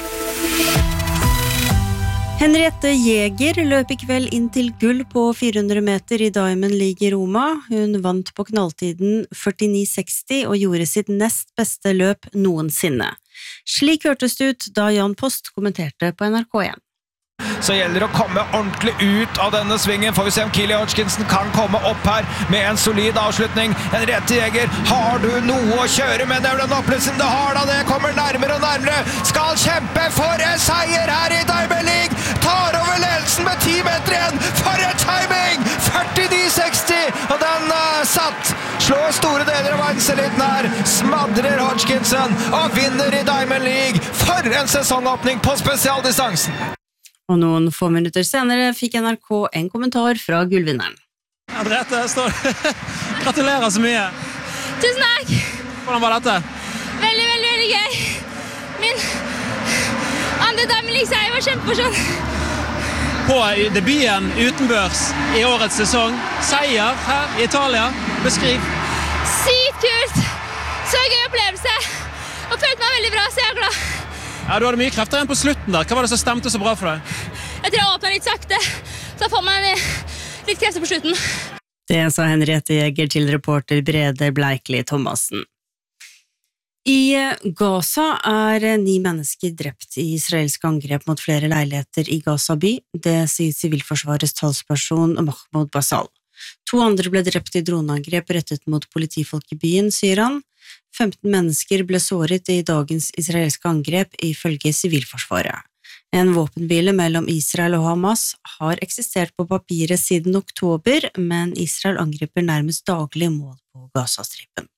M: Henriette Jäger løp I kveld inn til gull på 400 meter I Diamond League I Roma. Hun vant på knalltiden 49,60 og gjorde sitt nest beste løp noensinne. Slik hørtes det ut da Jan Post kommenterte på NRK1.
N: Så gjelder det å komme ordentlig ut av denne svingen. Får vi se om Kili Hodgkinson kan komme opp her med en solid avslutning. Henriette Jäger, har du noe å kjøre med den opplevelsen? Det har da det, kommer nærmere og nærmere. Skal kjempe for en seier her I Diamond League. Tar over ledelsen med 10 meter igjen. For en timing! 49,60! Og den satt. Slår store deler av verdenseliten her. Smadrer Hodgkinson og vinner I Diamond League. For en sesongåpning på spesialdistansen.
M: Og noen få minutter senere fikk NRK en kommentar fra gullvinneren.
O: Andrette, gratulerer så mye.
P: Tusen takk.
O: Hvordan var dette?
P: Veldig, veldig, veldig gøy. Min andre Diamond League-seier var kjempemorsom.
O: På debuten utenbørs i årets sesong, seier her i Italia, beskriv.
P: Sykt kult. Så gøy opplevelse. Og følte meg veldig bra, så jeg glad.
O: Ja, du hadde mye krefter igjen på slutten der. Hva var det som stemte så bra for deg?
P: Jeg tror jeg åpnet litt sakte, så jeg får meg litt krefter på slutten.
M: Det sa Henriette Jæger til reporter Brede Bleikli Thomassen. I Gaza 9 mennesker drept i israelske angrep mot flere leiligheter i Gaza by. Det sier Sivilforsvarets talsperson Mahmoud Basal. 2 andre ble drept i droneangrep rettet mot politifolk i byen, sier han. 15 mennesker ble såret i dagens israelske angrep ifølge Sivilforsvaret. En våpenhvile mellom Israel og Hamas har eksistert på papiret siden oktober, men Israel angriper nærmest daglig mål på Gazastripen.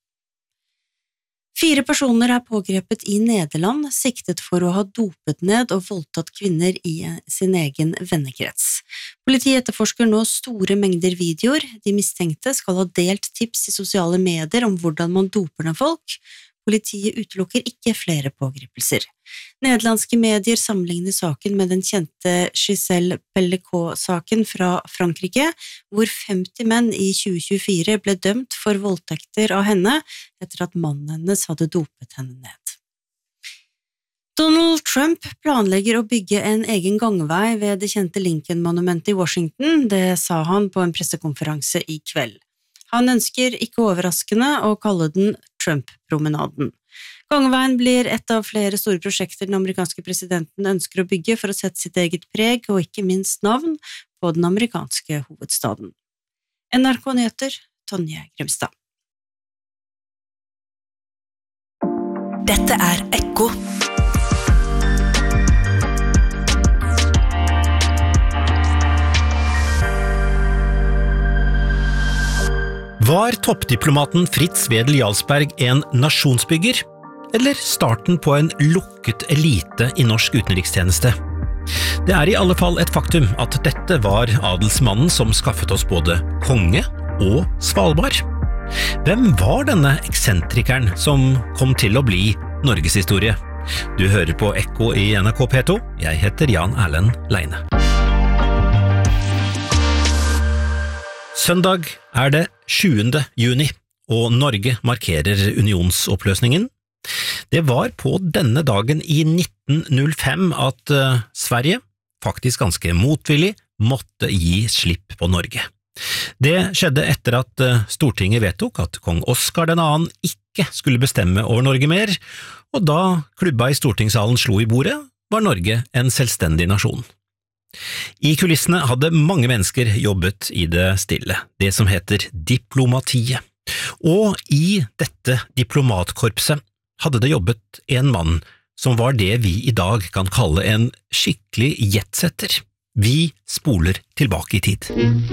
M: 4 personer er pågrepet i Nederland, siktet for å ha dopet ned og voldtatt kvinner i sin egen vennekrets. Politiet etterforsker nå store mengder videoer. De mistenkte skal ha delt tips i sosiale medier om hvordan man doper ned folk. Politiet utelukker ikke flere pågripelser. Nederlandske medier sammenligner saken med den kjente Giselle Pellicot-saken fra Frankrike, hvor 50 menn i 2024 ble dømt for voldtekter av henne etter at mannen hennes hadde dopet henne ned. Donald Trump planlegger å bygge en egen gangvei ved det kjente Lincoln-monumentet i Washington, det sa han på en pressekonferanse i kveld. Han ønsker ikke overraskende å kalle den Trump-promenaden. Gangveien blir et av flere store prosjekter den amerikanske presidenten ønsker å bygge for å sette sitt eget preg og ikke minst navn på den amerikanske hovedstaden. NRK Nyheter, Tonje Grimstad.
F: Dette Ekko.
C: Var toppdiplomaten Fritz Wedel Jarlsberg en nasjonsbygger, eller starten på en lukket elite i norsk utenrikstjeneste? Det i alle fall et faktum at dette var adelsmannen som skaffet oss både konge og Svalbard. Hvem var denne eksentrikeren som kom til å bli Norgeshistorie? Du hører på Ekko i NRK P2. Jeg heter Jan Erlend Leine. Søndag det 7. juni, og Norge markerer unionsoppløsningen. Det var på denne dagen i 1905 at Sverige, faktisk ganske motvillig, måtte gi slipp på Norge. Det skjedde etter at Stortinget vedtok at kong Oskar 2. ikke skulle bestemme over Norge mer, og da klubba i stortingssalen slo i bordet, var Norge en selvstendig nasjon. I kulissene hadde mange mennesker jobbet i det stille, det som heter diplomatiet. Og i dette diplomatkorpset hadde det jobbet en mann som var det vi i dag kan kalle en skikkelig jetsetter. Vi spoler tilbake i tid.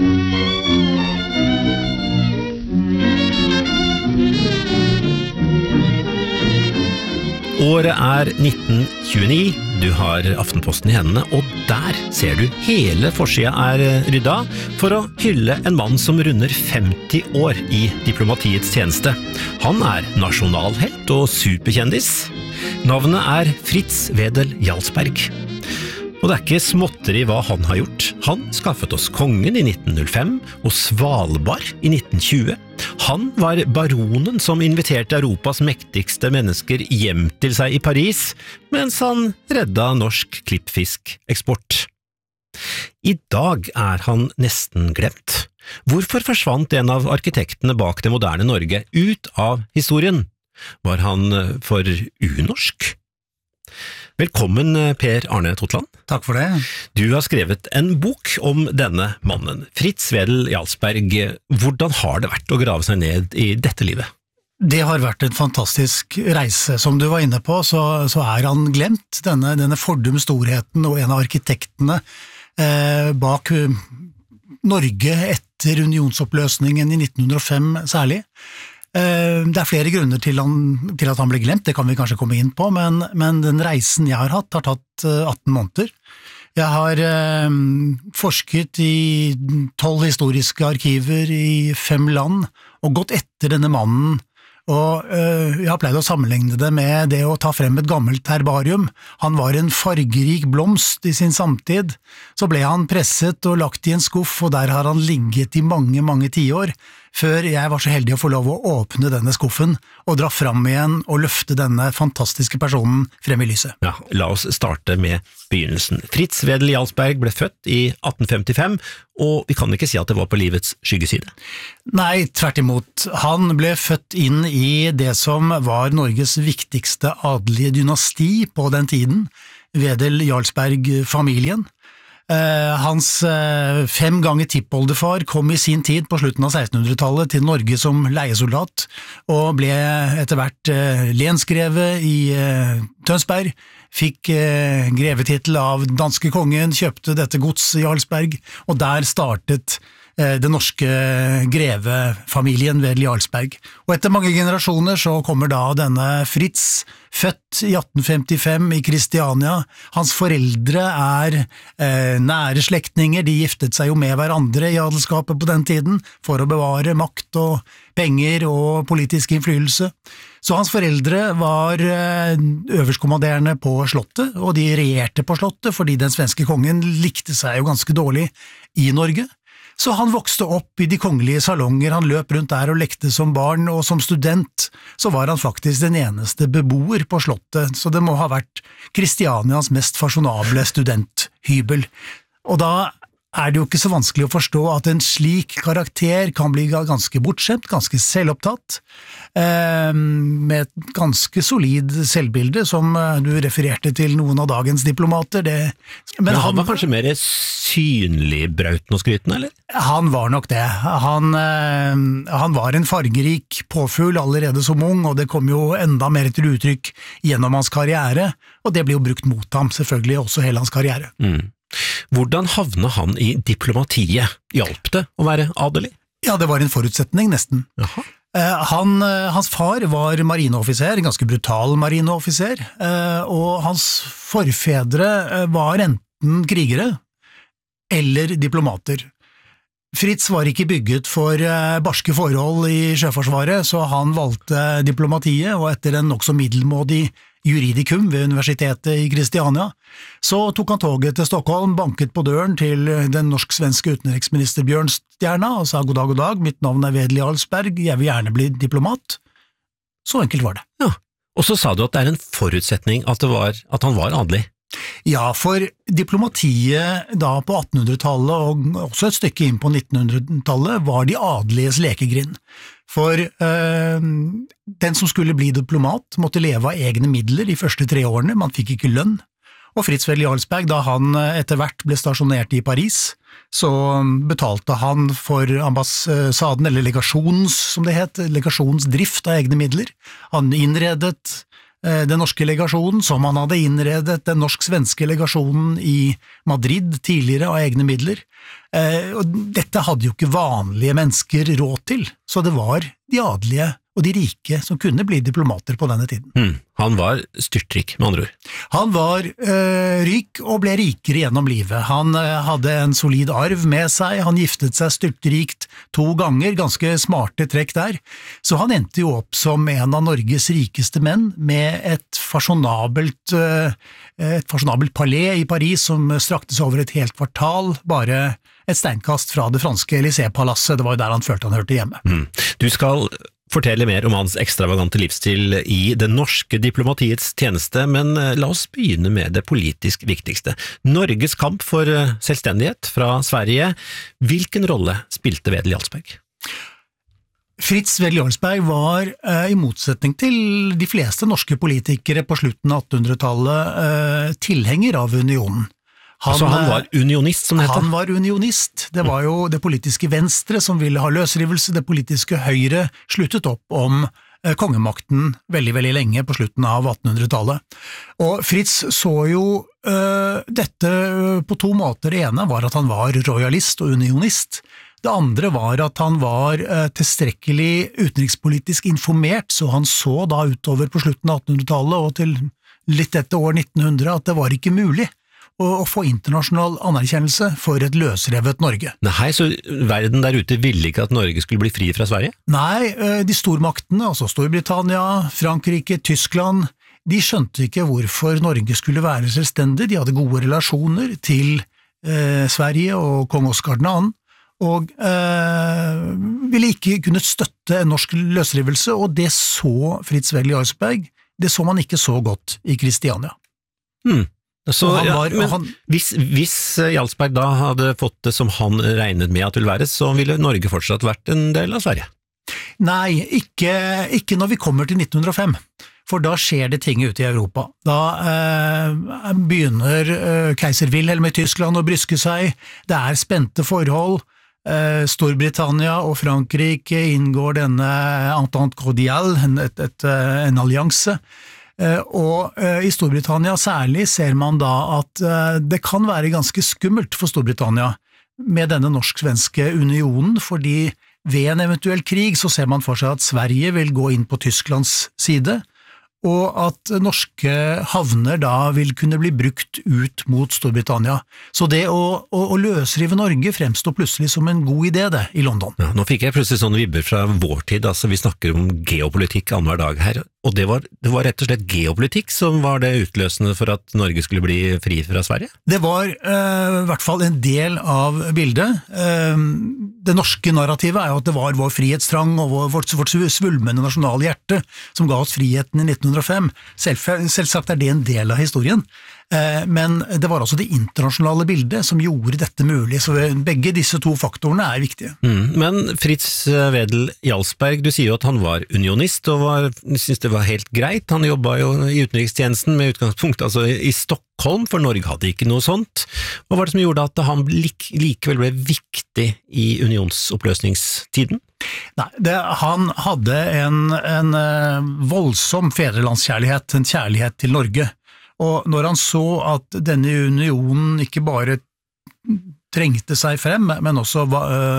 C: Året 1929, du har Aftenposten i hendene, og der ser du hele forsida rydda for å hylle en mann som runder 50 år i diplomatiets tjeneste. Han nasjonalhelt og superkjendis. Navnet Fritz Wedel Jarlsberg. Og det ikke småtteri hva han har gjort. Han skaffet oss kongen i 1905 og Svalbard i 1920. Han var baronen som inviterte Europas mektigste mennesker hjem til seg i Paris, mens han redda norsk klippfiskeksport. I dag han nesten glemt. Hvorfor forsvant en av arkitektene bak det moderne Norge ut av historien? Var han for unorsk? Velkommen, Per Arne Totland.
Q: Takk for det.
C: Du har skrevet en bok om denne mannen, Fritz Wedel Jarlsberg. Hvordan har det vært å grave seg ned i dette livet?
Q: Det har vært en fantastisk reise. Som du var inne på, så han glemt, denne fordums storheten og en av arkitektene bak Norge etter unionsoppløsningen i 1905 særlig. Det flere grunner til at han ble glemt, det kan vi kanskje komme inn på, men den reisen jeg har tatt 18 måneder. Jeg har forsket i 12 historiske arkiver i 5 land, og gått etter denne mannen, og jeg har pleid å sammenligne det med det å ta frem et gammelt herbarium. Han var en fargerik blomst i sin samtid, så ble han presset og lagt i en skuff, og der har han ligget i mange, mange tiår, før jeg var så heldig å få lov å åpne denne skuffen, og dra fram igjen og løfte denne fantastiske personen frem i lyset.
C: Ja, la oss starte med begynnelsen. Fritz Wedel Jarlsberg ble født i 1855, og vi kan ikke si at det var på livets skyggeside. Nei, tvert imot. Han ble født inn i det som var Norges viktigste adelige dynasti på den tiden, Wedel Jarlsberg-familien. Hans 5 ganger tippoldefar kom i sin tid på slutten av 1600-tallet til Norge som leiesoldat, og ble etter hvert lensgreve i Tønsberg, fikk grevetittel av danske kongen, kjøpte dette gods i Jarlsberg, og der startet den norske grevefamilien Wedel Jarlsberg. Og etter mange generasjoner så kommer da denne Fritz, født i 1855 i Kristiania. Hans foreldre nære slektninger, de giftet seg jo med hverandre i adelskapet på den tiden, for å bevare makt og penger og politisk innflytelse. Så hans foreldre var øverstkommanderende på slottet, og de regjerte på slottet, fordi den svenske kongen likte seg jo ganske dårlig i Norge. Så han vokste opp i de kongelige salonger, han løp rundt der og lekte som barn, og som student så var han faktisk den eneste beboer på slottet, så det må ha vært Kristianias mest fasjonable studenthybel. Og da det jo ikke så vanskelig å forstå at en slik karakter kan bli ganske bortskjemt, ganske selvopptatt, med et ganske solid selvbilde, som du refererte til noen av dagens diplomater. Men han var kanskje mer synlig brauten og skryten, eller? Han var nok det. Han var en fargerik påfugl allerede som ung, og det kom jo enda mer til uttrykk gjennom hans karriere, og det ble jo brukt mot ham, selvfølgelig også hele hans karriere. Hvordan havnet han i diplomatiet? Hjalp det å være adelig? Ja, det var en forutsetning, nesten. Hans far var marineoffiser, en ganske brutal marineoffiser, og hans forfedre var enten krigere eller diplomater. Fritz var ikke bygget for barske forhold i Sjøforsvaret, så han valgte diplomatiet, og etter en nokså middelmådig juridikum ved universitetet i Kristiania, så tok han toget til Stockholm, banket på døren til den norsk-svenske utenriksminister Bjørnstjerne og sa god dag, mitt navn Wedel Jarlsberg, jeg vil gjerne bli diplomat. Så enkelt var det. Ja, og så sa du at det en forutsetning at han var adelig. Ja, for diplomatiet da på 1800-tallet og også et stykke inn på 1900-tallet var de adeliges lekegrind. For den som skulle bli diplomat måtte leve av egne midler de første 3 årene, man fikk ikke lønn. Og Fritz Wedel Jarlsberg, da han etter hvert ble stasjonert i Paris, så betalte han for ambassaden, eller legasjonens, som det het, legasjonsdrift av egne midler. Han innredet den norske legasjonen, som han hadde innredet den norsk-svenske legasjonen i Madrid tidligere av egne midler. Og dette hadde jo ikke vanlige mennesker råd til, så det var de adelige og de rike som kunne bli diplomater på denne tiden. Han var styrtrik, med andre ord. Han var rik og ble rikere gjennom livet. Han hadde en solid arv med seg, han giftet seg styrtrikt 2 ganger, ganske smarte trekk der, så han endte jo opp som en av Norges rikeste menn med et fasjonabelt palais i Paris som strakte seg over et helt kvartal, bare et steinkast fra det franske Élysée-palasset, det var jo der han følte han hørte hjemme. Du skal fortelle mer om hans ekstravagante livsstil i det norske diplomatiets tjeneste, men la oss begynne med det politisk viktigste. Norges kamp for selvstendighet fra Sverige. Hvilken rolle spilte Wedel Jarlsberg? Fritz Wedel Jarlsberg var, i motsetning til de fleste norske politikere på slutten av 1800-tallet, tilhenger av unionen. Han var unionist, som det heter? Han var unionist. Det var jo det politiske venstre som ville ha løsrivelse, det politiske høyre sluttet opp om kongemakten veldig, veldig lenge på slutten av 1800-tallet. Og Fritz så jo dette på 2 måter. Det ene var at han var royalist og unionist. Det andre var at han var tilstrekkelig utenrikspolitisk informert, så han så da utover på slutten av 1800-tallet og til litt etter år 1900 at det var ikke mulig
Q: å få internasjonal anerkjennelse for et løsrevet Norge.
C: Nei, så verden der ute ville ikke at Norge skulle bli fri fra Sverige?
Q: Nei, de stormaktene, altså Storbritannia, Frankrike, Tyskland, de skjønte ikke hvorfor Norge skulle være selvstendig. De hadde gode relasjoner til Sverige og kong Oscar II, og ville ikke kunne støtte en norsk løsrivelse, og det så Fritz Well Jarlsberg, det så man ikke så godt i Kristiania.
C: Så, hvis Jarlsberg da hadde fått det som han regnet med at det ville være, så ville Norge fortsatt vært en del av Sverige?
Q: Nei, ikke når vi kommer til 1905. For da skjer det ting ute i Europa. Da begynner keiser Wilhelm i Tyskland å bryske seg, det spente forhold, Storbritannia og Frankrike inngår denne entente cordiale, en allianse, og i Storbritannia særlig ser man da at det kan være ganske skummelt for Storbritannia med denne norsk-svenske unionen, fordi ved en eventuell krig så ser man for seg at Sverige vil gå inn på Tysklands side, og at norske havner da vil kunne bli brukt ut mot Storbritannia. Så det å løsrive Norge fremstår plutselig som en god idé det, i London.
C: Ja, nå fikk jeg plutselig sånne vibber fra vår tid, altså vi snakker om geopolitikk annenhver dag her, og det var rett og slett geopolitikk som var det utløsende for at Norge skulle bli fri fra Sverige?
Q: Det var i hvert fall en del av bildet. Det norske narrativet jo at det var vår frihetstrang og vårt svulmende nasjonale hjerte som ga oss friheten i 1905. Selvsagt det en del av historien, men det var altså det internasjonale bildet som gjorde dette mulig, så begge disse to faktorene viktige.
C: Men Fritz Wedel Jarlsberg, du sier jo at han var unionist, og synes det var helt greit. Han jobbet jo i utenrikstjenesten med utgangspunkt altså i Stockholm, for Norge hadde ikke noe sånt. Hva var det som gjorde at han likevel ble viktig i unionsoppløsningstiden?
Q: Nei, han hadde en voldsom fedrelandskjærlighet, en kjærlighet til Norge. Og når han så at denne unionen ikke bare trengte seg frem, men også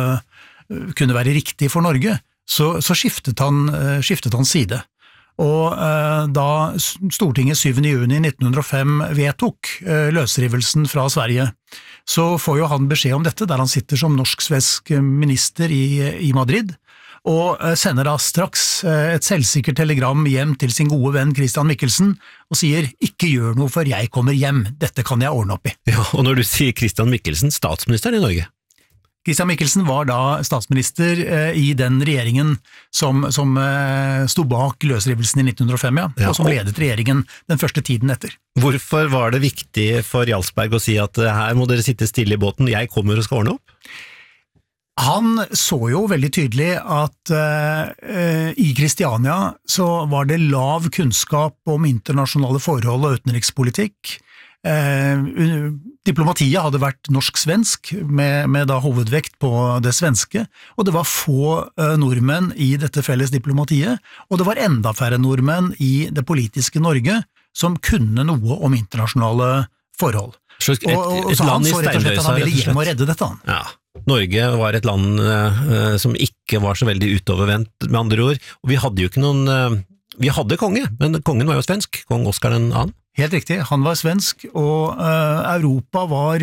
Q: kunne være riktig for Norge, så skiftet han side. Og da Stortinget 7. juni 1905 vedtok løsrivelsen fra Sverige, så får jo han beskjed om dette, der han sitter som norsk-svensk minister i Madrid, og sender da straks et selvsikkert telegram hjem til sin gode venn Christian Michelsen, og sier, ikke gjør noe før jeg kommer hjem, dette kan jeg ordne opp i.
C: Ja, og når du sier Christian Michelsen, statsministeren i Norge?
Q: Christian Michelsen var da statsminister i den regjeringen som stod bak løsrivelsen i 1905, og som ledet regjeringen den første tiden etter.
C: Hvorfor var det viktig for Jarlsberg å si at her må dere sitte stille i båten, jeg kommer og skal ordne opp?
Q: Han så jo veldig tydelig at i Kristiania så var det lav kunnskap om internasjonale forhold og utenrikspolitikk. Diplomatiet hadde vært norsk-svensk med da hovedvekt på det svenske, og det var få nordmenn i dette felles diplomatiet, og det var enda færre nordmenn i det politiske Norge som kunne noe om internasjonale forhold. Så han så rett og slett at han ville hjem og redde dette.
C: Ja. Norge var et land som ikke var så veldig utovervendt, med andre ord, og vi hadde jo ikke noen vi hadde konge, men kongen var jo svensk, kong Oscar II.
Q: Helt riktig, han var svensk, og Europa var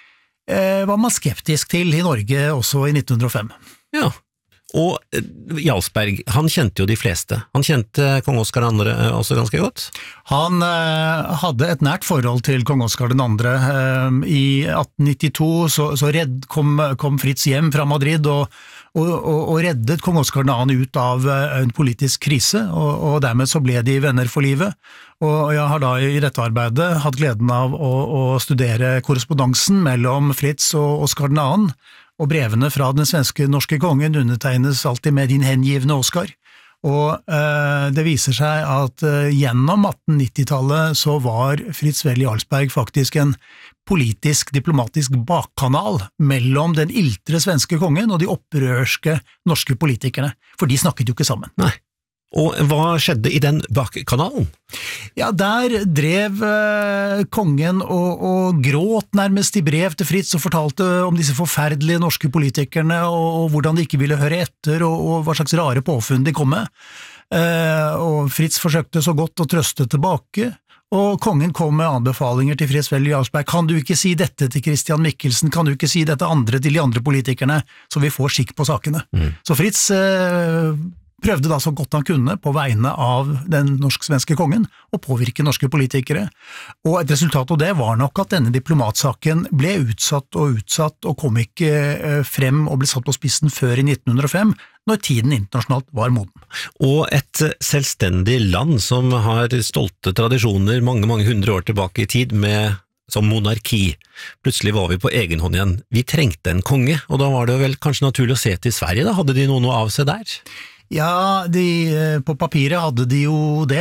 Q: man skeptisk til i Norge også i 1905.
C: Ja, og Jarlsberg, han kjente jo de fleste. Han kjente kong Oscar II også ganske godt.
Q: Han hadde et nært forhold til kong Oscar II. I 1892 så kom Fritz hjem fra Madrid og reddet kong Oscar II ut av en politisk krise, og dermed så ble de venner for livet. Og jeg har da i dette arbeidet hatt gleden av å studere korrespondansen mellom Fritz og Oscar II, og brevene fra den svenske-norske kongen undertegnes alltid med din hengivne Oscar. Og det viser seg at gjennom 1890-tallet så var Fritz Well Jarlsberg faktisk en politisk, diplomatisk bakkanal mellom den iltre svenske kongen og de opprørske norske politikerne, for de snakket jo ikke sammen.
C: Nei. Og hva skjedde i den bakkanalen?
Q: Ja, der drev kongen og gråt nærmest i brev til Fritz og fortalte om disse forferdelige norske politikerne og hvordan de ikke ville høre etter og hva slags rare påfunn de kom med. Og Fritz forsøkte så godt å trøste tilbake, Og kongen kom med anbefalinger til Fritz Willy Jarlsberg. Kan du ikke si dette til Christian Michelsen? Kan du ikke si dette andre til de andre politikerne? Så vi får skikk på sakene. Så Fritz prøvde da så godt han kunne på vegne av den norsk-svenske kongen å påvirke norske politikere. Og et resultat av det var nok at denne diplomatsaken ble utsatt og kom ikke frem og ble satt på spissen før i 1905, når tiden internasjonalt var moden.
C: Og et selvstendig land som har stolte tradisjoner mange hundre år tilbake i tid som monarki. Plutselig var vi på egen hånd igjen. Vi trengte en konge, og da var det vel kanskje naturlig å se til Sverige da? Hadde de noe av seg der?
Q: Ja, på papiret hadde de jo det.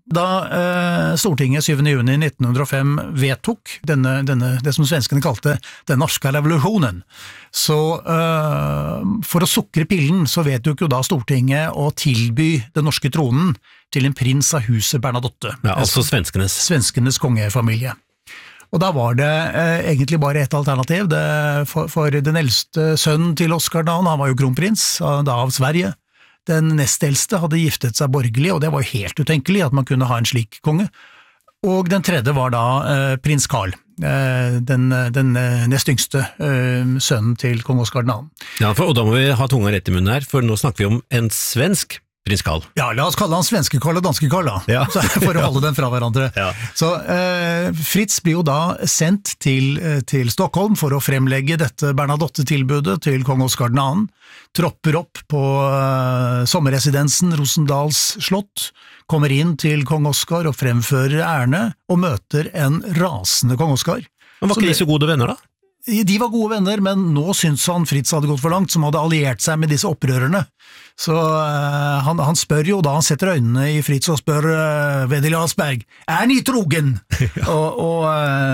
Q: Da Stortinget 7. juni 1905 vedtok det som svenskene kalte den norske revolusjonen, så for å sukre pillen så vedtok jo da Stortinget å tilby den norske tronen til en prins av huset Bernadotte.
C: Ja, altså
Q: svenskenes kongefamilie. Og da var det egentlig bare ett alternativ, for den eldste sønnen til Oscar Dan, han var jo kronprins da av Sverige. Den nest eldste hadde giftet seg borgerlig, og det var helt utenkelig at man kunne ha en slik konge. Og den tredje var da prins Karl, den nest yngste sønnen til kong Oscar II.
C: Ja, og da må vi ha tunga rett i munnen her, for nå snakker vi om en svensk prins Karl.
Q: Ja, la oss kalle han svenske Karl og danske Karl da, for å holde dem fra hverandre. Så Fritz blir jo da sendt til Stockholm for å fremlegge dette Bernadotte-tilbudet til kong Oscar II, tropper opp på sommerresidensen Rosendals slott, kommer inn til kong Oscar og fremfører ærene, og møter en rasende kong Oscar.
C: Men var ikke de så gode venner da?
Q: De var gode venner, men nå syntes han Fritz hadde gått for langt, som hadde alliert seg med disse opprørerne. Så han spør jo da, han setter øynene i Fritz og spør Willy Jarlsberg, ni trogen? og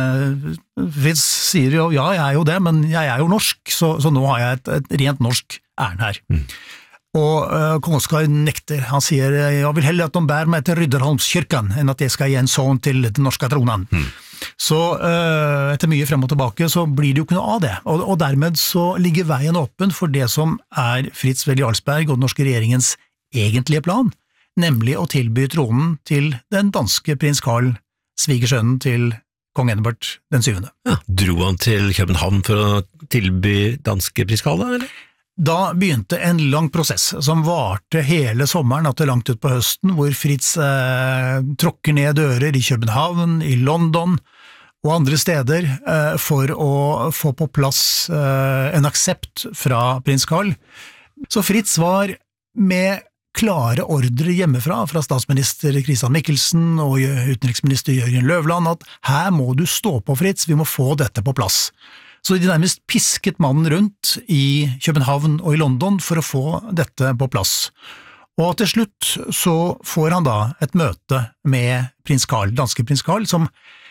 Q: Fritz sier jo, ja, jeg jo det, men jeg jo norsk, så nå har jeg et rent norsk ærend her. Og kong Oscar nekter, han sier, jeg vil heller at de bærer meg til Rydderholmskirken, enn at jeg skal gi en sånn til den norske tronen. Så etter mye frem og tilbake så blir det jo ikke noe av det, og dermed så ligger veien åpen for det som Fritz Willy Jarlsberg og den norske regjeringens egentlige plan, nemlig å tilby tronen til den danske prins Karl, svigersønnen til kong Edvard den 7.
C: Ja, dro han til København for å tilby danske prins Karl da, eller?
Q: Da begynte en lang prosess som varte hele sommeren og til langt ut på høsten, hvor Fritz tråkker ned dører i København, i London og andre steder for å få på plass en aksept fra prins Karl. Så Fritz var med klare ordre hjemmefra, fra statsminister Christian Michelsen og utenriksminister Jørgen Løvland, at her må du stå på, Fritz, vi må få dette på plass. Så de nærmest pisket mannen rundt i København og i London for å få dette på plass. Og til slutt så får han da et møte med prins Karl, danske prins Karl, som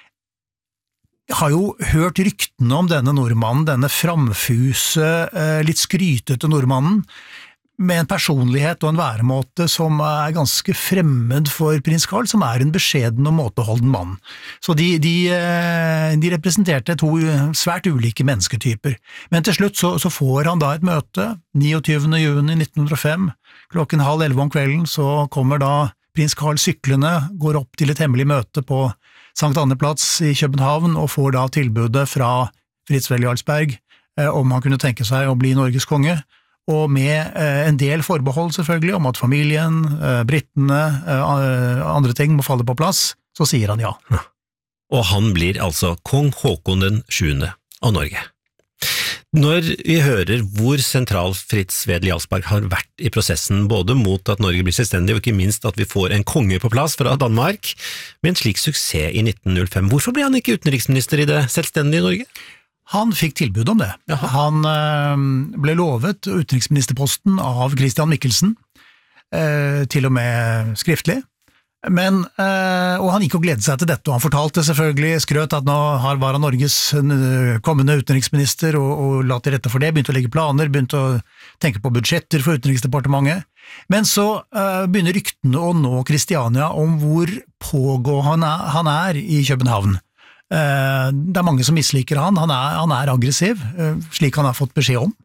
Q: har jo hørt ryktene om denne nordmannen, denne framfuse, litt skrytete nordmannen, med en personlighet og en væremåte som ganske fremmed for prins Karl, som en beskjeden og måteholden mann. Så de representerte to svært ulike mennesketyper. Men til slutt så får han da et møte, 29. juni 1905, klokken 10:30 om kvelden, så kommer da prins Karl syklende, går opp til et hemmelig møte på Sankt Anne-plats i København, og får da tilbudet fra Fritz Willy Jarlsberg om han kunne tenke seg å bli Norges konge, og med en del forbehold selvfølgelig om at familien, brittene, andre ting må falle på plass, så sier han ja.
C: Og han blir altså kong Håkon den 7. av Norge. Når vi hører hvor sentral Fritz Willy Jarlsberg har vært i prosessen, både mot at Norge blir selvstendig, og ikke minst at vi får en konge på plass fra Danmark, med en slik suksess i 1905, hvorfor ble han ikke utenriksminister i det selvstendige Norge?
Q: Han fikk tilbud om det. Jaha. Han ble lovet utenriksministerposten av Christian Michelsen, til og med skriftlig, men, og han gikk og gledde seg til dette, og han fortalte selvfølgelig, skrøt at nå var han Norges kommende utenriksminister, og la til rette for det, begynte å legge planer, begynte å tenke på budsjetter for utenriksdepartementet, men så begynner ryktene å nå Kristiania om hvor pågående han i København. Det mange som misliker han aggressiv, slik han har fått beskjed om,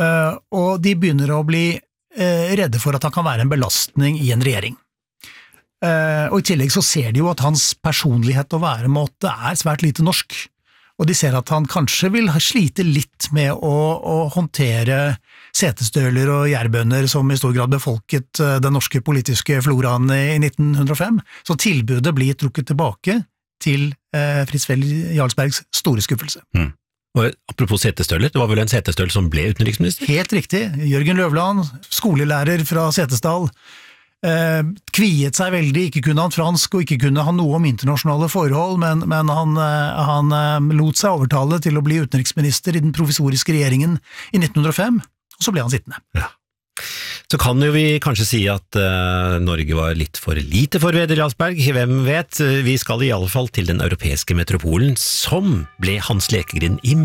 Q: og de begynner å bli redde for at han kan være en belastning i en regjering. Og i tillegg så ser de jo at hans personlighet og væremåte svært lite norsk. Og de ser at han kanskje vil slite litt med å håndtere setestøler og gjærbønder som i stor grad befolket den norske politiske floraen i 1905. Så tilbudet blir trukket tilbake til Fritz-Fel Jarlsbergs store skuffelse.
C: Og apropos setestøler, det var vel en setestøl som ble utenriksminister?
Q: Helt riktig. Jørgen Løvland, skolelærer fra Setesdal, kviet seg veldig, ikke kunne han fransk og ikke kunne han noe om internasjonale forhold, men han lot seg overtale til å bli utenriksminister i den provisoriske regjeringen i 1905, og så ble han sittende.
C: Ja. Så kan jo vi kanskje si at Norge var litt for lite for Vedel Jarlsberg, hvem vet, vi skal i alle fall til den europeiske metropolen, som ble hans lekegrind i